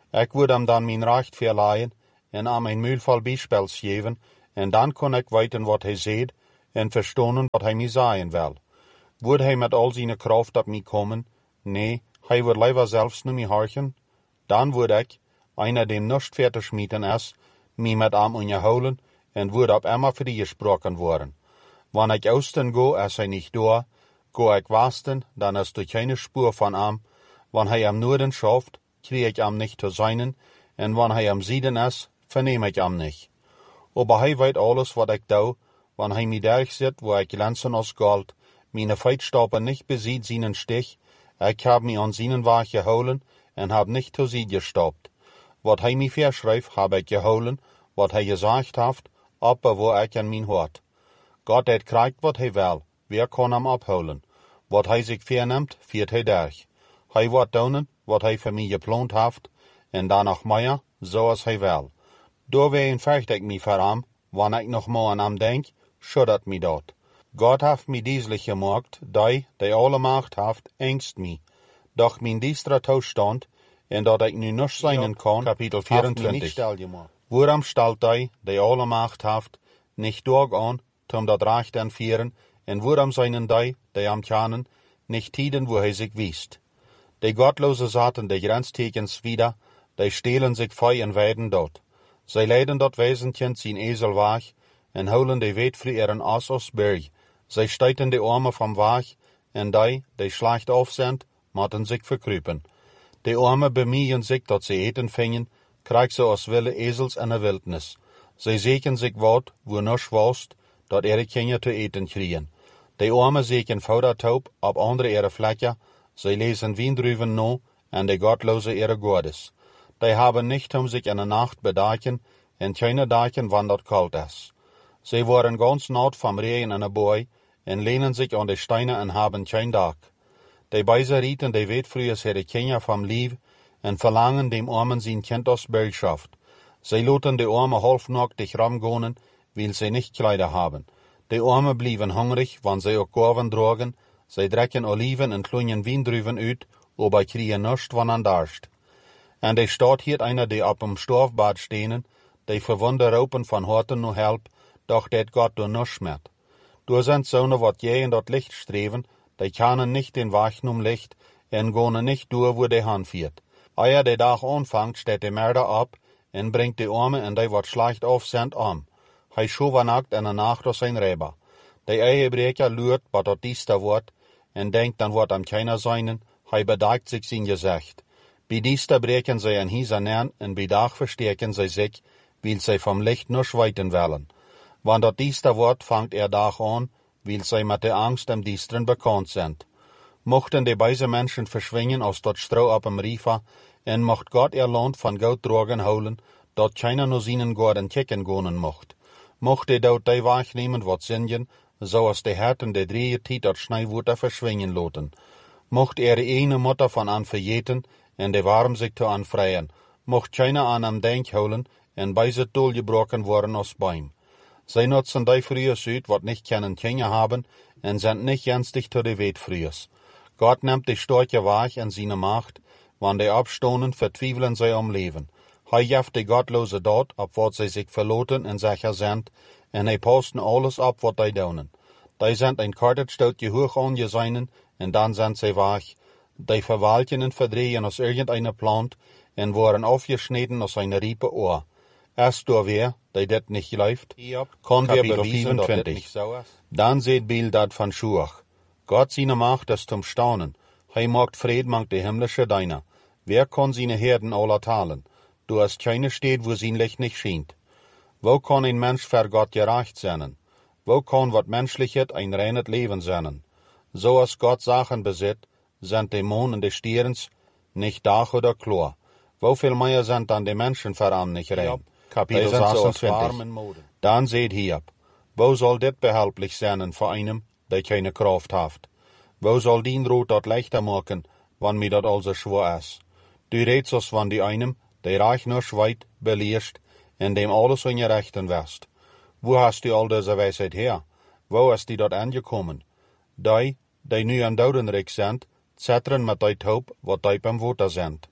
Ik would hem dan mijn recht verleihen en aan mijn muilvol bijspels geven, en dan kon ik weten wat hij zegt en verstaan wat hij mij zeggen wil. Would hij met al zijn kracht op mij komen? Nee, hij would liever zelfs naar mij horchen. Dan would ik, einer dem nicht fertig schmieden is, mij met hem onderhouden en would op immer vrijgesproken worden. Wanneer ik austen go, is hij niet door, go ik wasten, dan is er keine Spur von hem. Wanneer hij am Norden schafft, krieg ich hem nicht zu seinen, en wanneer hij am Süden is, verneem ik hem nicht. Aber hij weet alles wat ik doe, wanneer hij mij derg zit, wo ik glänzen als Gold, meine Feitstaben nicht besieht seinen Stich, ich hab mich an seinen Weg geholen en hab nicht zu sie gestoppt. Wat hij mij verschrijft, hab ik geholen, wat hij gesagt haft, aber wo ik in mijn hart. Gott het krijgt wat hij wil, wer kan hem abholen. Wat hij zich verneemt, viert hij derg. Hij wordt doen, wat hij voor mij geplant haft, en danach meer, zoals hij wil. Doorwegen vecht ik mij voor hem, wanneer ik nog maar aan hem denk, schuddert mij dat. Gott heeft mij dieslich gemaakt, die, die alle macht haft, engst mij. Doch mijn diestra toestand, en dat ik nu nicht zijn kan, Kapitel vierentwintig. Waarom stelt die, die alle macht haft, nicht doorgaan, tom dat recht entvieren, en waarom zijn die, die am kennen, nicht tiden, wo hij zich wiest. Die gottlose zaten de grenztekens wieder, die stehlen sich fei en weiden dort. Zij leiden dat Wesentchen zijn Esel weg, en holen de weet voor ihren Ass aus Berg. Zij steiten de Arme vom Weg, en die, die schlecht auf sind, moeten sich verkruipen. De Arme bemühen sich, dat ze eten vingen, krijg ze als wilde Esels in de Wildnis. Zij zeken sich wat, wo nisch wost, dat ihre Kinder te eten kriegen. De Arme zeken Faudertaub, op andere ihre Flecken, zij lesen Wiendruven no, en de Gottlose ihre Gottes. Die haben nicht um sich in der Nacht bedachen, en keine dachen, wann dat kalt is. Sie waren ganz nat vom Regen in der Boy, en lehnen sich an die Steine en haben kein Dach. Die Beiser rieten die Weitfrühes ihre Kinder vom Lieb, en verlangen dem Armen sein Kind aus Belschaft. Sie loten die Arme halbnackt ramgonen, weil sie nicht Kleider haben. Die Arme blieben hungrig, wann sie auch Korven drogen, sie drecken Oliven en kleinen Wiendruven uit, aber kriegen nichts, wann an darscht. En de staat hier einer, die op dem Storfbad stehen, die verwunde ropen van Horten no help, doch det Gott do nisch met. Du sind zonen wat je in dat Licht streven, die kanen nicht den Weg num Licht, en gonen nicht durch, wo de han viert. Eier de dag anfangt, steht de Mörder ab, en bringt de Arme en die wat schlecht auf sind am. Hij schovenakt en nacht aus sein Reber. De Ehebrecher luurt, wat dat diester wordt, en denkt dan wordt am keiner seinen, hij bedaagt sich sein Gesicht. Bij diester breken zij een hieser nern, en bij dag verstärken zij sich, weil zij vom Licht nur schweiten wollen. Wann dat diester wordt, fangt er dag an, weil zij mit der Angst im Diesteren bekannt sind. Mochten die beise Menschen verschwingen aus dat Stroh ab im Riefer, en mocht Gott ihr Land von Goud drogen holen, dat keiner nur seinen Gorden kicken gonen mocht. Mocht er dort die wahrnehmen, wat singen, so als de Herten de drieën tijd dat Schneiwuter verschwingen loten. Mocht er eine Mutter von an verjeten, en de warm sich te anfreien, mocht keiner an am Denk holen, en beise Dol gebrochen worden aus Beim. Zij nutzen die Frühes uit, wat nicht kennen Kinder haben, en sind nicht jenstig zu de Weitfrühes. Gott nimmt die Storche Weg in seine Macht, wann die abstonen, vertwiefeln sie am Leben. Hij jeft die Gottlose dort, ab wat sie sich verloten en sicher sind, en hij posten alles ab, wat die doen. Die sind ein kortet Steltje hoch angeseinen, en dan sind sie weg. Die verwalten en verdrehen aus irgendeiner Plant, en worden aufgeschnitten aus einer Riepe Ohr. Erst door wer, die dit nicht läuft, kann wir beweisen, dat dit nicht so ist. Dann seht Bild dat van Schuach. Gott seine Macht ist zum Staunen. Hij macht Fried mangt de himmlische Deiner. Wer kann seine Herden aller talen? Du hast keine steht, wo sein Licht nicht schient. Wo kann ein Mensch für Gott gerecht sein? Wo kann wat Menschlichet ein reines Leben sein? So als Gott Sachen besitzt, sind die Mond und die Stierens nicht Dach oder Chlor. Wo viel mehr sind dann die Menschen für am nicht rein? Kapitel sechsundzwanzig. Dann seht hier, wo soll dit behelplich sein für einem, der keine Kraft hat? Wo soll dien Rot dat leichter machen, wann mir dat also schwer ist? Du redst uns von die einem, der reich nur schweit, beliest, in dem alles in je rechten west. Wo hast du all diese Weisheit her? Wo ist die dort angekommen? Die, die nu aan Dodenrijk sind, zetteren met die Taub, wat die beim Water sind.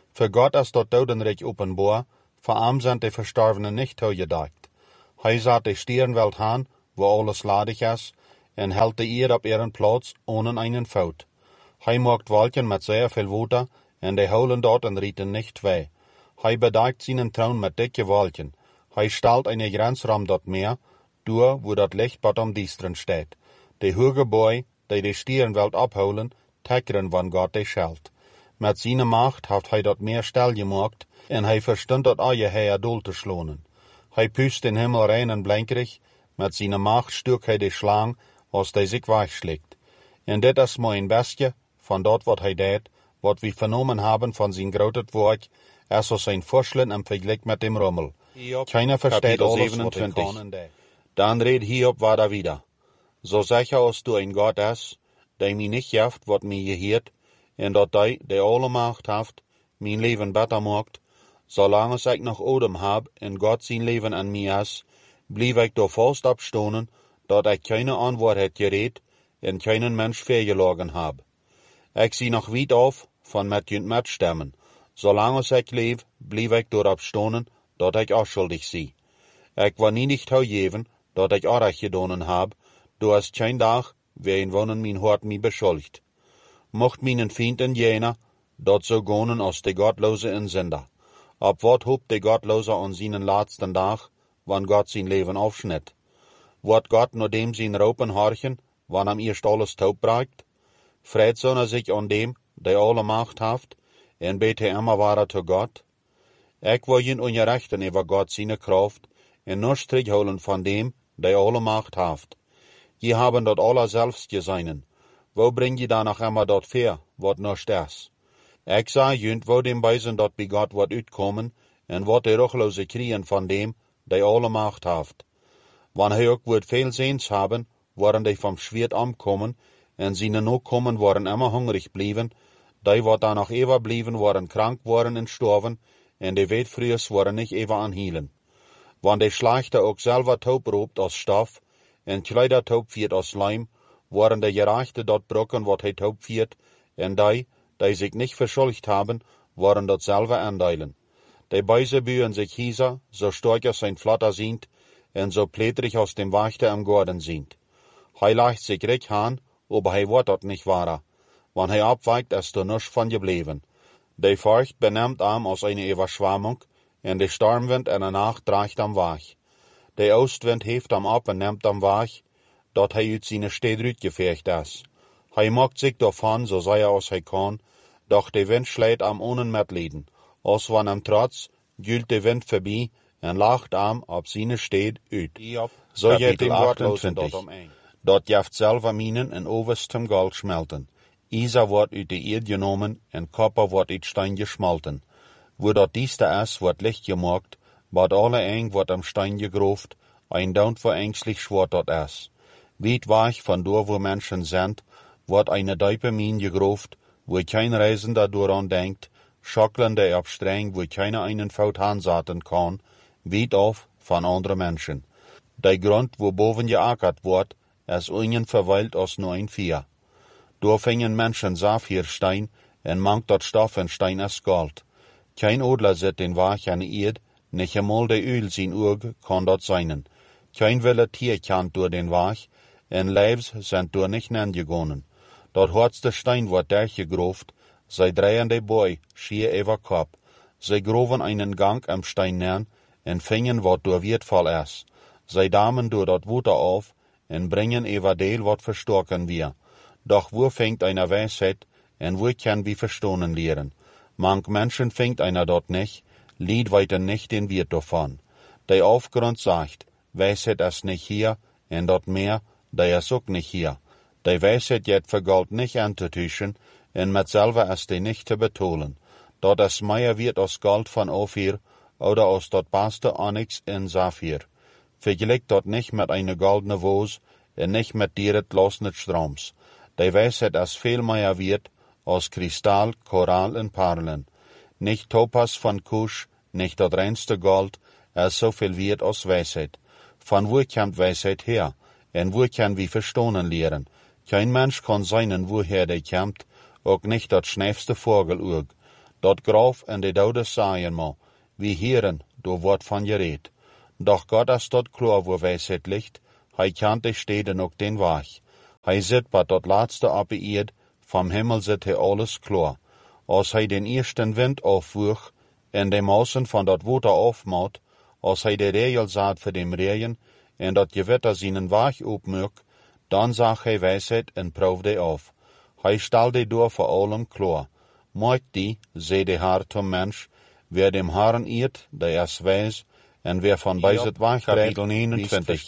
Für Gott ist dort Totenreich openbaar, für arm sind die Verstorbenen nicht toegedacht. Hij zat die Sternwelt aan, wo alles ladig is, en hält die Erde op ihren Platz ohne einen Fout. Hij maakt Wolken mit sehr viel Water, en die holen dort und rieten nicht weh. Hij bedeckt seinen Thron mit dicke Wolken. Hij stellt eine Grenzraum dort Meer, durch wo dat Licht bottom Diestren steht. Die hoge Boy, die die Sternwelt abholen, teckern van Gott die Scheld. Mit seiner Macht hat hij dort Meer stil gemacht, en hij verstund dort alle Heer doel te schlonen. Hij pust den Himmel rein en blinkerig, mit seiner Macht stuk hij de Schlang, als die sich wegschlägt. En dit is mein Bestje, von dort wat hij deed, wat wir vernommen haben von sein grotet Werk, es aus sein Vorschlen im Vergleich mit dem Rummel. Keiner versteht alles, wat hij kan. Dan red Hiob weiter wieder. So sicher als du ein Gott ist, der mir nicht jaft, wat mir gehiert, en dat die, der alle Macht haft, mein Leben besser macht, solange ich noch Odem hab en Gott sein Leben an mir is, blieb ich da fast abstonen, dat ich keine Antwort het geredet en keinen Mensch vergelogen hab. Ich sieh noch weit auf von mit und mit stemmen. Solange ich leb, blieb ich dort abstonen, dat ich auch schuldig sie. Ich war nie nicht haujeven, dat ich auch recht gedonen hab, du hast kein Tag, wer in wonnen mein Hort mi beschuldigt. Mocht meinen Fienden jener, dat so gonen aus de Gottlose in Sünder. Ab wat hobt de Gottlose an seinen letzten Tag, wann Gott sein Leben aufschnitt? Wat Gott nur dem sein Raupen horchen, wann am erst alles taub breikt? Freit sonne sich an dem, der alle Macht haft, en bete immer wahrer zu Gott? Ich will ihn ungerechten über Gott seine Kraft, en nur Strich holen von dem, der alle Macht haft. Je haben dort alle selbst geseinen. Wo bring je da noch immer dort fair, wat nur stes? Ich sah jünt, wo dem Beisen dort bei Gott wat uitkommen, en wat die Ruchlose kriegen von dem, der alle Macht haft. Wann hij ook wird viel Sehens haben, waren die vom Schwert ankommen, en seine Nachkommen waren immer hungrig blieben, die wat da noch ever blieben, waren krank worden en storven, en die Weitfriers waren nicht ever anhielen. Wann die Schlechter auch selber taub robt aus Stoff, en Kleider taub viert aus Leim, waren die Gerechte dort brocken, wat hij taub viert, en die, die sich nicht verschuldigt haben, waren dort selber andeilen. Die Beise bühen sich hieser, so stark als sein Flatter sind, en so plätrig aus dem Wächter am Gorden sind. Hij leicht sich recht an, aber hij wird dort nicht wahrer. Wann hij abweicht, ist er nisch von geblieben. Die Furcht benimmt am aus einer Überschwemmung, en de Stormwind in der Nacht dreigt am Wach. Der Ostwind heeft am ab en nimmt am Wach, dat hij uit seine Städrüt gefecht is. Hij macht sich davon, so sei er aus hij kann, doch der Wind schlägt am ohnen Mitleiden. Als wann am Trotz, gült der Wind vorbei, en lacht am ob seine Städ uit. So geht dem achtentwintig. Dort jaft selber Minen en overstem Gold schmelten. Isa wordt uit de Erd genomen en Kopper wordt uit Stein geschmalten. Wo dort dieste is, wordt licht gemaakt, bad alle eng wordt am Stein gegroft, ein daunt wo ängstlich schwor dort is. Weit weich von dort wo Menschen sind, wordt eine diepe Mine gegroft, wo kein Reisender daran denkt, schockelnde ab streng, wo keiner einen Faut hansaten kann, weit auf von anderen Menschen. Der Grund, wo boven geackert wordt, is ungen verweilt aus nur ein Vier. Door fingen Menschen Saphirstein, en mangt dort Stoff en Stein as Gold. Kein Odler zet den Wach an Erd, nicht einmal der Öl sin Urg kann dort seinen. Kein wille Tier kannt durch den Wach, en Leibs sind durch nicht nengegonen. Dort horts der Stein wird durchgegroft, sei drehende Boy, schier ever Kopf. Sei groven einen Gang am Stein nern, en fingen wat durch Wirtfall es. Sei damen durch dort Wuter auf, en bringen ever Deel wat verstorken wir. Doch wo fängt einer Weisheit, en wo kann wie verstohnen lehren? Manch Menschen fängt einer dort nicht, lied weiter nicht den Wirt davon. Der Aufgrund sagt, Weisheit ist nicht hier, en dort mehr, der ist auch nicht hier. Der Weisheit jet für Gold nicht anzutüchen, en mit selber ist die nicht zu betonen. Dort ist Meier wird aus Gold von Ophir, oder aus dort beste Onyx in Saphir. Vergleicht dort nicht mit einer goldene Wos, en nicht mit dieret losnet Stroms. Die Weisheit ist viel mehr wert aus Kristall, Korall und Perlen. Nicht Topas von Kusch, nicht das reinste Gold, ist so viel wert aus Weisheit. Von wo kommt Weisheit her? Und wo kann wir verstohnen lehren? Kein Mensch kann seinen, woher der kommt, auch nicht das schnellste Vogelurg. dat Graf en de Doudes saaien mo, wie Heren, do wordt van gereed. Doch Gott as dat klar wo wijsheid ligt, hij kent de steden ook den Weg. Hij zit wat dat laatste op de eerd, vom Himmel zit hij alles klar. Als hij den eersten wind afvoert, en de mausen van dat water afmaakt, als hij de regel zaad voor dem regen, en dat Gewitter seinen Weg opmaakt, dan zag hij wijsheid en proef die af. Hij stel die door voor allem klar. Maakt die, zei de Heer zum Mensch, wer dem Herrn eert, der is wijs, en wer van bij het Weg Kapitel eenentwintig.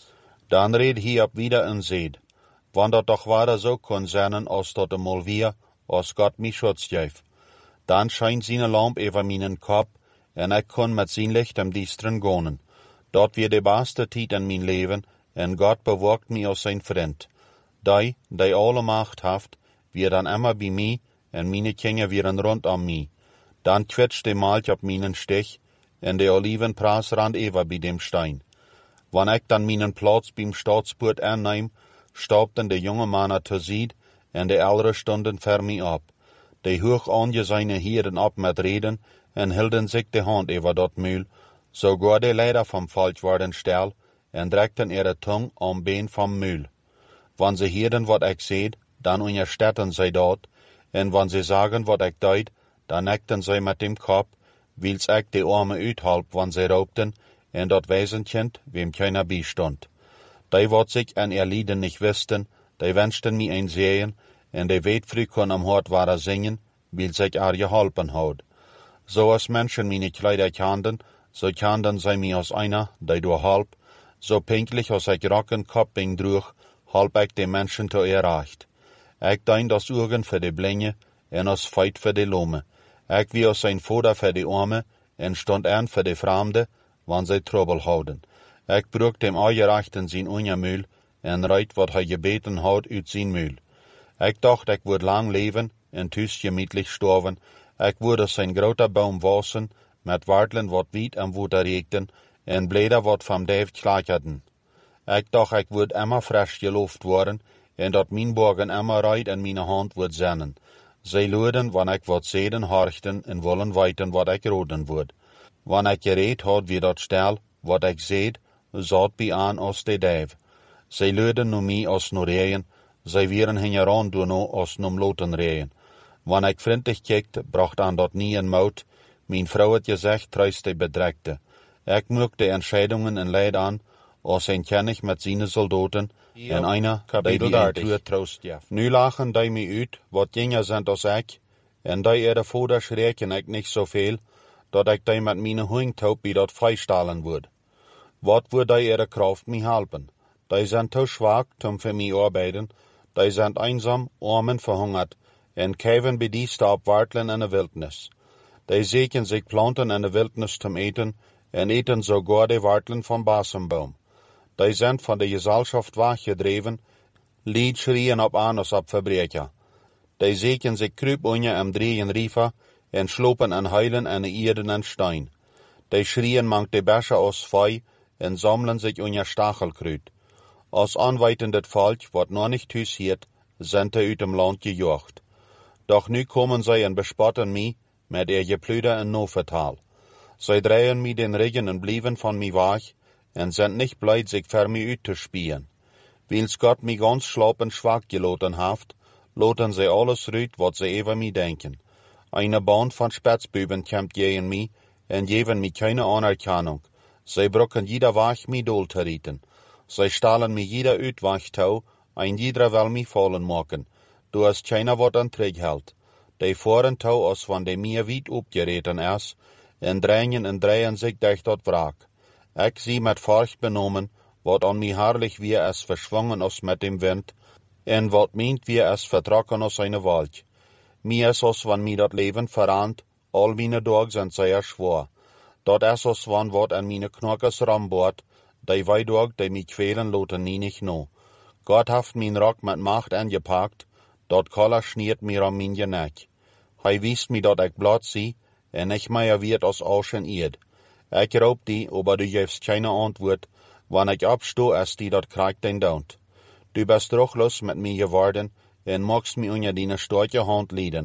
Dan reed hij op wieder en zeid, want dat toch waar zo kon zijn als dat eenmaal weer, als God mij schutz geeft. Dan schijnt zijn lamp over mijn kop, en ik kon met zijn licht am diesteren gonen. Dat weer de beste tijd in mijn leven, en God bewaakt mij als zijn vriend. Die, die alle macht heeft, weer dan immer bij mij, en meine Kinder wieren rondom mij. Dan kwetscht de Malch op mijn stich, en de Olivenpraas rand even bij dem Stein. Wanneer ik dan mijn plaats beim Staatspoort aanneem, staupten de jonge mannen te zied, en de oudere stonden ver mij op. De hoog aangezijne heren op met reden, en hielden zich de hand over dat muil, sogar de leider vom volk worden stil, en drekten ihre tong am been vom muil. Wann ze hieren wat ik zeid, dan unterstetten zij dat, en wann ze sagen wat ik deed, dan nekten zij met dem kop, wils ik de arme uithalp, wann ze roopten, en dat Waisenkind, wem keiner bijstond. Die wat sich an ihr Lieden nicht wisten, die wünschten mi ein Sehen, en die weet früh kon am Hort wahrer singen, weil sich er geholpen haut. So als Menschen meine Kleider kanden, so kanden sie mi aus einer, die du halb, so pinklich als ich rocken Kopping drüch, halb ich de Menschen to erreicht. Ich dein das Urgen für de Blinge, en als Feit für de Lome. Ich wie als sein Vater für de Arme, en stond an für de Fremde, wann sie Trouble houden. Ich brug dem Eugerechten sein Ungemühl, en reit wat hij gebeten haut uit zijn Mühl. Ich dacht, ich würd lang leben, en thuis gemütlich storven. Ich würd aus sein groter Baum wassen, met Wartlen wat weit am Water regten, en Bläder wat vom Dave klacherten. Ich dacht, ich würd immer frisch geloft worden, en dat mein Borgen immer reit in meine Hand würd sennen. Sie luden, wann ich wat seden horchten, en wollen weiten, wat ich roden würd. Wann ich gereed had wie dat stel, wat ich seed, zat bij aan als de Dave. Zij luden nu mij als nu reien, zij wieren hingeran door nu als num loten reien. Wann ik vriendlich kijkte, bracht aan dat nie een mout, mijn vrouw had gezegd, truist de bedreigte. Ik moek de Entscheidungen en leid aan, als een kennig met zijn soldaten, ja, en einer, die die een truur troost jef. Nu lachen die mij uit, wat jinger zijn als ik, en die ihre vader schreken ik niet zoveel, dat ik die met mijn hoingtaup bij dat freistalen word. Wat wordt die ihre Kraft mij helpen? Die zijn te zwak, um für mij arbeiden, die zijn einsam, arm en verhungert, en kijven bij die stap wartelen in de wildnis. Die zeken zich planten in de wildnis zum eten, en eten sogar de wartelen van Basenbaum. Die zijn van de Gesellschaft weggedreven, lied schrien op aan als op verbrecher. Die zeken zich kruip onder am drehen riefer, en slopen en huilen en ierden en stein. Die schrien mangt de Becher aus Feu, en sammeln sich unter Stachelkrüt. Als anweitendet Volk, wat noch nicht thuis hiert, sind er uit dem Land gejocht. Doch nu kommen zij en bespotten mij met ihr Geplüder en Novertal. Zij drehen mij den Regen en blieven van mij weg, en sind nicht bleit, sich für mij uit te spieren. Wils Gott mij ganz schlapp en schwach geloten haft, loten zij alles rüt, wat zij over mij denken. Eine Band von Spitzbuben kämpft gegen mij, en geven mij keine Anerkennung. Zij brocken jeder Weg mij dool te rieten. Zij stahlen mij jeder Uitweg toe, en jeder will mij fallen maken. Du hast keiner wat an Trick hält. Die fahren toe als van de mir weit opgereten is, en drängen en drehen sich durch dat Wrack. Ich sie met Furcht benommen, wat an mij herrlich wie es verschwungen als mit dem Wind, en wat meint wie es vertrocken als eine Wolk. Mir is als wann mi dat Leben verrannt, all meine Dag sind sehr schwer. Dat is als wann wat an meine Knockers rambord, die Weidog, die mich quälen, loten nie nicht no. Gott haft min Rock mit Macht angepackt, dat Koller schniert mir am min Geneck. Hij wiest mi dat ik blot zie, en ich meier wird aus Auschen ied. Ich raub die, aber du gibst keine Antwort, wann ich absto, as die dat kriegt den Daunt. Du bist ruchlos mit mir geworden, en magst mi unter deine starke Hand lieden.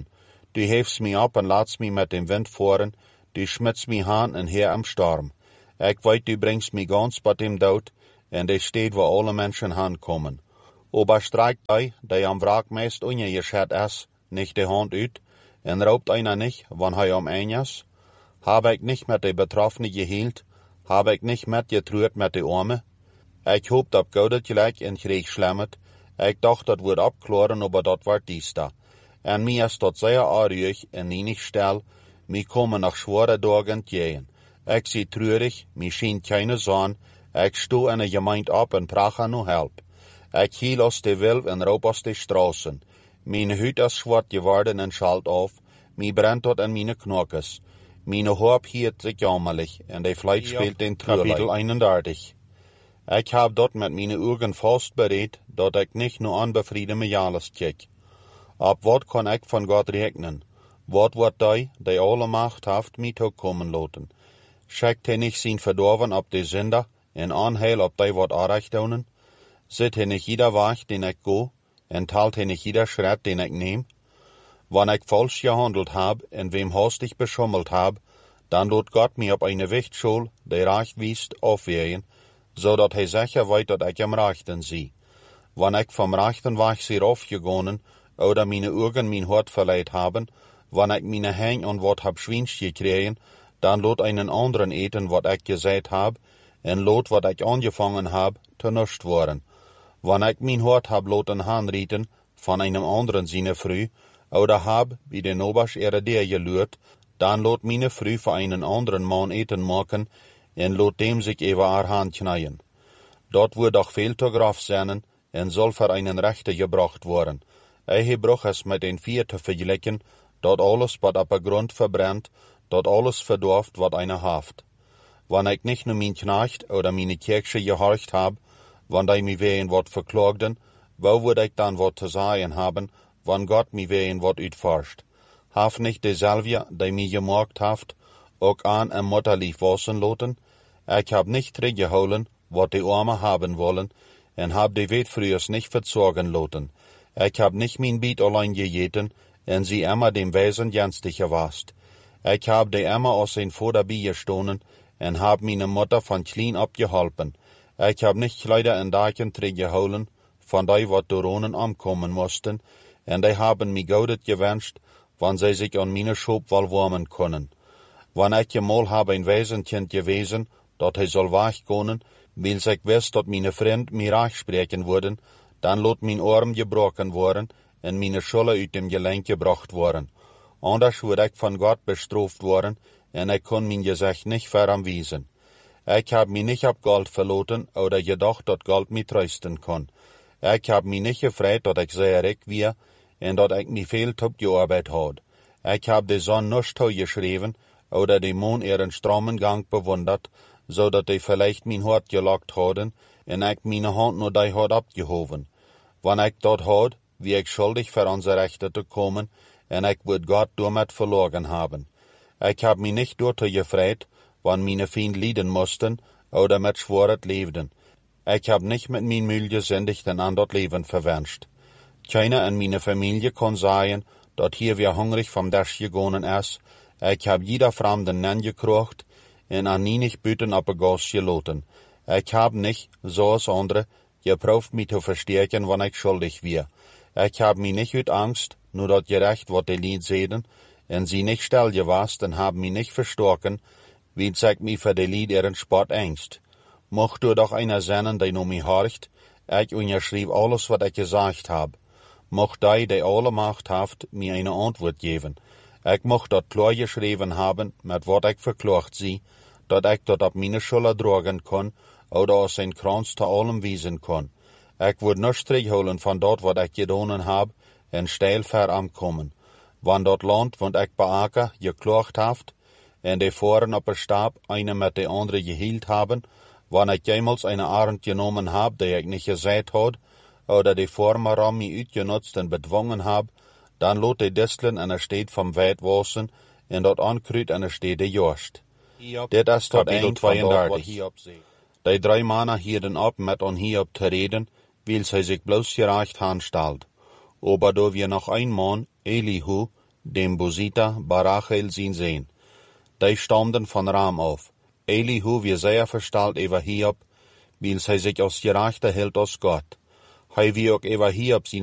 Du hefst mich ab en laatst mich met dem wind voeren, du schmitst mich aan en her am storm. Ik weet du bringst mich ganz bei dem dood, en de steht wo alle Menschen aankomen. Aber streikt ei, die am Wrack meist ungeschert is, nicht die Hand uit, en raubt einer nicht, wann hij am ein is? Hab ich nicht mit de Betroffenen gehielt, hab ich nicht mit getruert mit de Arme? Ich hoop dat Goudet gelijk in Krieg schlemmet, ich dacht dat wordt abklären, aber dat wordt dies da. En mir is dat sehr arrig en nicht still, mi kommen nach schwere Dagen gehen. Ich sie treurig, mi schien keine Sonne, ich sto in der Gemeinde ab en prache no help. Ich hiel aus de Wilf en raub aus de Straßen. Meine Hüt is zwart geworden en schalt auf, mi brennt tot in meine Knockes. Meine Hoop hielt sich jammerlich, en de Fleisch ja. Spielt den Trülerlei. Kapitel einundertig. Ich hab dort mit meine Augen fast berät, dat ich nicht nur unbefriedene Jahres kiek. Ab wat kann ich von Gott rechnen? Wat wird die, die alle Macht haft, mich kommen lassen? Schickt er nicht sein Verdorben ab die Sünder, en anheil ob die wat arrecht tun? Sit er nicht jeder Weg, den ich go, en teilt er nicht jeder Schritt, den ich nehm? Wann ich falsch gehandelt hab, en wem hastig beschummelt hab, dann lot Gott mir auf eine Wichtschule, die reich wiest, aufwehen, so dat hij sicher weet dat ik am Rechten zie. Wann ik vom Rechten Weg sie raufgegangen, oder meine Augen mein Hort verleiht haben, wann ich meine Hänge und wat hab Schwinsch gekriegen, dann lot einen anderen eten, wat ich gesagt hab, en lot wat ich angefangen hab, te nuscht worden. Wann ich mein Hort hab loten hanrieten, von einem anderen seine Früh, oder hab, wie den Obersch ihre der gelührt, dann lot meine Früh für einen anderen Mann eten machen, en lot dem sich über haar Hand knäien. Dort wird auch viel zu graf sein, en soll für einen Rechter gebracht worden. Er gebruch es mit den vier zu vergleichen, dort alles, wat ab der Grund verbrennt, dort alles verdorft, wat einer haft. Wann ich nicht nur mein Knecht oder meine Kirche gehorcht hab, wann die mi wehen wat verklagten, wo würd ich dann wat zu sagen haben, wann Gott mi wehen wat utforscht? Haf nicht deselve, die mi gemacht haft, auch an em Mutterlief wassen loten? Ich hab nicht zurückgeholen, wat die Arme haben wollen, en hab die Welt frühers nicht verzogen loten. Ich hab nicht mein Biet allein gejeten, en sie immer dem Wesen jänstiger warst. Ich hab die immer aus den Vorderbie gestohlen, en hab meine Mutter von klein abgeholpen. Ich hab nicht Kleider in Dachen zurückgeholen, von die wat Doronen ankommen mussten, en die haben mi Goudet gewünscht, wann sie sich an meine Schob wohl wärmen können. Wann ich einmal hab ein Wesenkind gewesen, dat hij soll wegkonen, weil ich weiß, dat meine Freund mir reich sprechen würden, dann lot mein Arm gebrochen worden, en meine Schule uit dem Gelenk gebracht worden. Anders würde ich von Gott bestraft worden, en ich kon mein Gesicht nicht veranwiesen. Ich hab mich nicht ab Gold verloten, oder gedacht, dat Gold mich trösten kann. Ich hab mich nicht gefreut, dat ich sehr reich war, en dat ich mich viel top gearbeitet had. Ich hab die Sonne nicht geschrieben, oder die Mond ihren strammen Gang bewundert, so dat die vielleicht mein Hort gelockt hadden, en ich meine Hand nur die hat abgehoben. Wann ich dort had, wie ich schuldig für unsere Rechte zu kommen, en ich würd Gott damit verloren haben. Ich hab mich nicht dort gefreut, wann meine Feinde leiden mussten, oder mit Schworet lebten. Ich hab nicht mit mein Mühl gesündigt en an dort Leben verwünscht. Keiner in meine Familie kann sagen, dat hier wir hungrig vom Dash gegangen ist. Ich hab jeder Fremden nangekrocht, en an nie nicht büten op a Gas geloten. Ich hab nicht, so als andere, geprüft mich zu verstärken, wann ich schuldig wir. Ich hab mich nicht uit Angst, nur dat gerecht wat die Lied sehen, en sie nicht still gewast, en hab mich nicht verstocken, wie zeigt mich für die Lied ihren Sport Angst. Mocht du doch einer sennen, die nur mich horcht, ich unterschrieb alles, wat ich gesagt hab. Mocht die, die alle Macht haft, mir eine Antwort geben. Ich mocht dat klar geschrieben haben, mit wat ich verklacht sie, dat ich dat ab meine Schulter tragen kann, oder aus ein Kranz zu allem wiesen kann. Ich würd nicht zurückholen von dort, wat ich gedonen hab, en steil verankommen. Wann dat Land, wat ich beaker, geklacht haft, en die Foren op der Stab eine mit de andere gehielt haben, wann ich jemals eine Arend genommen hab, die ich nicht gesagt had, oder die Former mich uitgenutzt en bedwungen hab, dann lot die Disteln in der Steed vom Weit wassen, en dat Ankrüt in der Stede jorst. Dit is tot een tweeëndertig. Die drei Männer hielden ab, mit on Hiob zu reden, weil sie sich bloß gerecht anstellt. Aber da wir noch ein Mann, Elihu, dem Busita, Barachel sin Sehn. Die stammten von Ram auf. Elihu wie sehr verstalt über Hiob, weil hij sich aus Gerechte hält aus Gott. Hij wie auch über Hiob sin